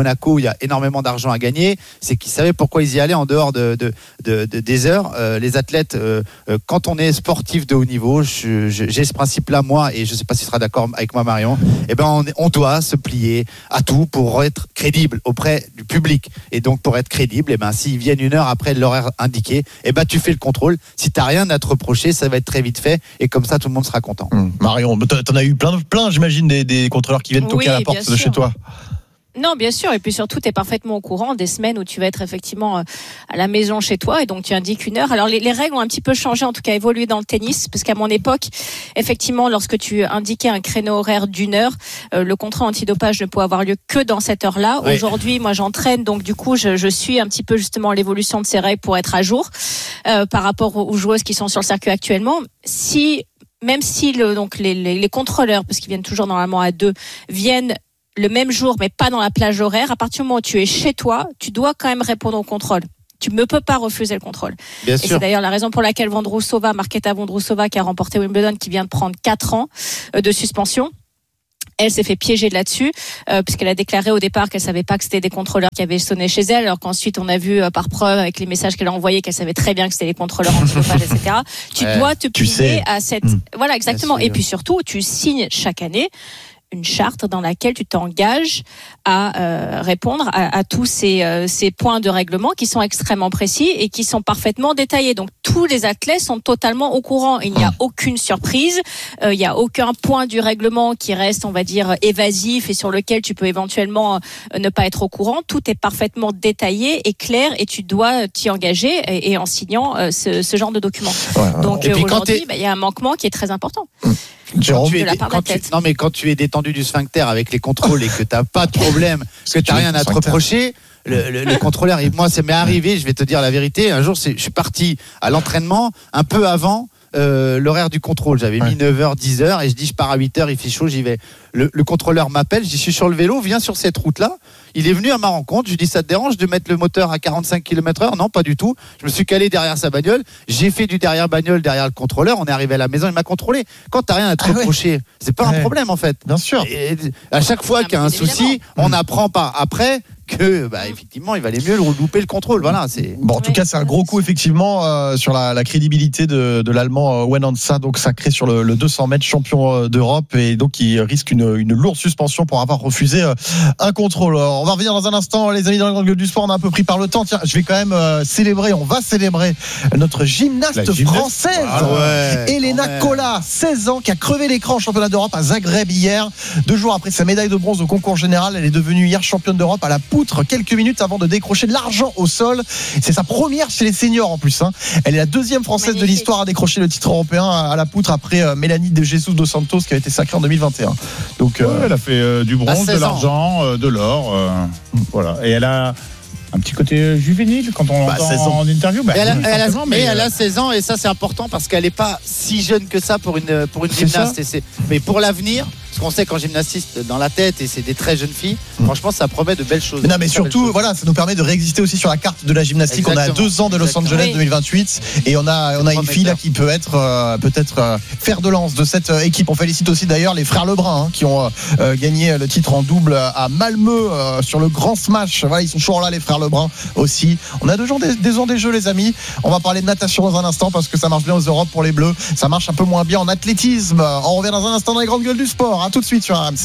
Monaco, il y a énormément d'argent à gagner, c'est qu'ils savaient pourquoi ils y allaient en dehors de, de, de, de des heures. Euh, les athlètes, euh, euh, quand on est sportif de haut niveau, je, je, j'ai ce principe-là, moi, et je ne sais pas si tu seras d'accord avec moi, Marion, eh ben on, on doit se plier à tout pour être crédible auprès du public. Et donc, pour être crédible, eh ben, s'ils viennent une heure après l'horaire indiqué, eh ben, tu fais le contrôle. Si tu n'as rien à te reprocher, ça va être très vite fait, et comme ça, tout le monde sera content. Mmh. Marion, t'en as eu plein, plein j'imagine, des, des contrôleurs qui viennent toquer oui, à la porte de sûr. chez toi. Non, bien sûr. Et puis surtout, tu es parfaitement au courant des semaines où tu vas être effectivement euh, à la maison chez toi et donc tu indiques une heure. Alors les, les règles ont un petit peu changé, en tout cas évolué dans le tennis, parce qu'à mon époque, effectivement, lorsque tu indiquais un créneau horaire d'une heure, euh, le contrôle antidopage ne pouvait avoir lieu que dans cette heure-là. Oui. Aujourd'hui, moi j'entraîne, donc du coup, je, je suis un petit peu justement l'évolution de ces règles pour être à jour euh, par rapport aux, aux joueuses qui sont sur le circuit actuellement. Si même si le, donc les, les, les contrôleurs, parce qu'ils viennent toujours normalement à deux, viennent le même jour, mais pas dans la plage horaire, à partir du moment où tu es chez toi, tu dois quand même répondre au contrôle. Tu ne peux pas refuser le contrôle. Bien et sûr. C'est d'ailleurs la raison pour laquelle Vondrousova, Marketa Vondrousova, qui a remporté Wimbledon, qui vient de prendre quatre ans de suspension, elle s'est fait piéger là-dessus, euh, puisqu'elle a déclaré au départ qu'elle savait pas que c'était des contrôleurs qui avaient sonné chez elle, alors qu'ensuite on a vu euh, par preuve avec les messages qu'elle a envoyés qu'elle savait très bien que c'était les contrôleurs antidopage, et cetera. Tu ouais, dois te plier à cette... Mmh. Voilà, exactement. Et puis surtout, tu signes chaque année une charte dans laquelle tu t'engages à euh, répondre à, à tous ces, euh, ces points de règlement qui sont extrêmement précis et qui sont parfaitement détaillés. Donc tous les athlètes sont totalement au courant. Il n'y a aucune surprise, euh, il n'y a aucun point du règlement qui reste, on va dire, évasif et sur lequel tu peux éventuellement euh, ne pas être au courant. Tout est parfaitement détaillé et clair et tu dois t'y engager et, et en signant euh, ce, ce genre de document. Ouais, Donc euh, aujourd'hui, bah, il y a un manquement qui est très important. Mmh. Quand tu es, quand tu, non mais quand tu es détendu du sphincter avec les contrôles et que t'as pas de problème, que t'as rien à te reprocher, le, le, le contrôleur, et moi ça m'est arrivé, je vais te dire la vérité, un jour c'est, je suis parti à l'entraînement un peu avant euh, l'horaire du contrôle, j'avais mis neuf heures, dix heures et je dis je pars à huit heures, il fait chaud, j'y vais. Le, le contrôleur m'appelle, je dis je suis sur le vélo, viens sur cette route là. Il est venu à ma rencontre, je lui dis ça te dérange de mettre le moteur à quarante-cinq kilomètres heure? Non, pas du tout. Je me suis calé derrière sa bagnole, j'ai fait du derrière bagnole derrière le contrôleur, on est arrivé à la maison, il m'a contrôlé. Quand t'as rien à te ah reprocher, ouais. c'est pas ouais. un problème en fait. Bien sûr. Et à chaque fois qu'il y a un souci, on apprend par après que bah, effectivement il valait mieux le louper le contrôle. Voilà, c'est... Bon, en tout cas c'est un gros coup effectivement euh, sur la, la crédibilité de, de l'allemand euh, Wen Hansa, donc sacré sur le, le deux cents mètres champion euh, d'Europe et donc il risque une, une lourde suspension pour avoir refusé euh, un contrôle. Alors, on va revenir dans un instant les amis dans les grandes gueules du sport, on a un peu pris par le temps. Tiens, je vais quand même euh, célébrer, on va célébrer notre gymnaste, gymnaste. française ah ouais, Elena Kola, seize ans, qui a crevé l'écran au championnat d'Europe à Zagreb hier. Deux jours après sa médaille de bronze au concours général, elle est devenue hier championne d'Europe à la poutre quelques minutes avant de décrocher de l'argent au sol. C'est sa première chez les seniors en plus. Hein. Elle est la deuxième française Magnifique. de l'histoire à décrocher le titre européen à la poutre après euh, Mélanie de Jesus dos Santos qui a été sacrée en deux mille vingt et un. Donc, euh, ouais, elle a fait euh, du bronze, de l'argent, euh, de l'or. Euh, voilà. Et elle a un petit côté juvénile quand on bah, l'entend en interview. Bah, elle, a, elle, a, mais elle a seize ans et ça c'est important parce qu'elle n'est pas si jeune que ça pour une, pour une gymnaste. Et c'est, mais pour l'avenir, parce qu'on sait qu'en gymnastiste dans la tête et c'est des très jeunes filles, mmh. franchement ça promet de belles choses. Mais non mais surtout voilà, ça nous permet de réexister aussi sur la carte de la gymnastique. Exactement. On a deux ans de Los Exactement. Angeles oui. deux mille vingt-huit et on a, on a une fille là qui peut être euh, peut-être euh, fer de lance de cette euh, équipe. On félicite aussi d'ailleurs les frères Lebrun hein, qui ont euh, gagné le titre en double à Malmö euh, sur le grand smash. Voilà, ils sont toujours là les frères Lebrun aussi. On a deux gens des, des ans des jeux les amis. On va parler de natation dans un instant parce que ça marche bien aux Europes pour les Bleus. Ça marche un peu moins bien en athlétisme. On revient dans un instant dans les grandes gueules du sport. À tout de suite sur R M C.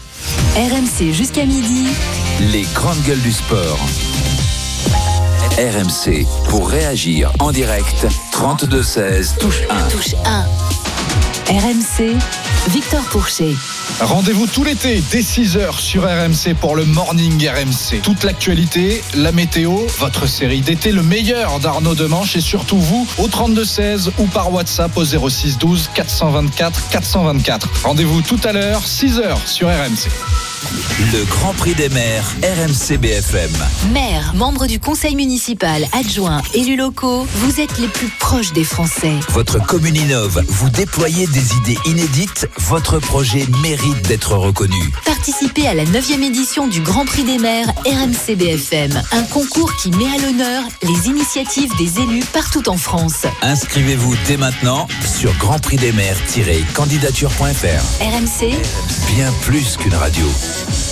R M C jusqu'à midi. Les grandes gueules du sport. R M C pour réagir en direct. trente-deux seize touche un. Touche un. R M C, Victor Pourchet. Rendez-vous tout l'été dès six heures sur R M C pour le Morning R M C. Toute l'actualité, la météo, votre série d'été, le meilleur d'Arnaud Demanche et surtout vous au trente-deux seize ou par WhatsApp au zéro six douze quatre cent vingt-quatre quatre cent vingt-quatre. Rendez-vous tout à l'heure, six heures sur R M C. Le Grand Prix des maires R M C B F M. Maire, membre du conseil municipal, adjoint, élus locaux, vous êtes les plus proches des Français. Votre commune innove, vous déployez des idées inédites, votre projet mérite d'être reconnu. Participez à la neuvième édition du Grand Prix des maires R M C B F M, un concours qui met à l'honneur les initiatives des élus partout en France. Inscrivez-vous dès maintenant sur grand prix des maires tiret candidature point f r. R M C, bien plus qu'une radio.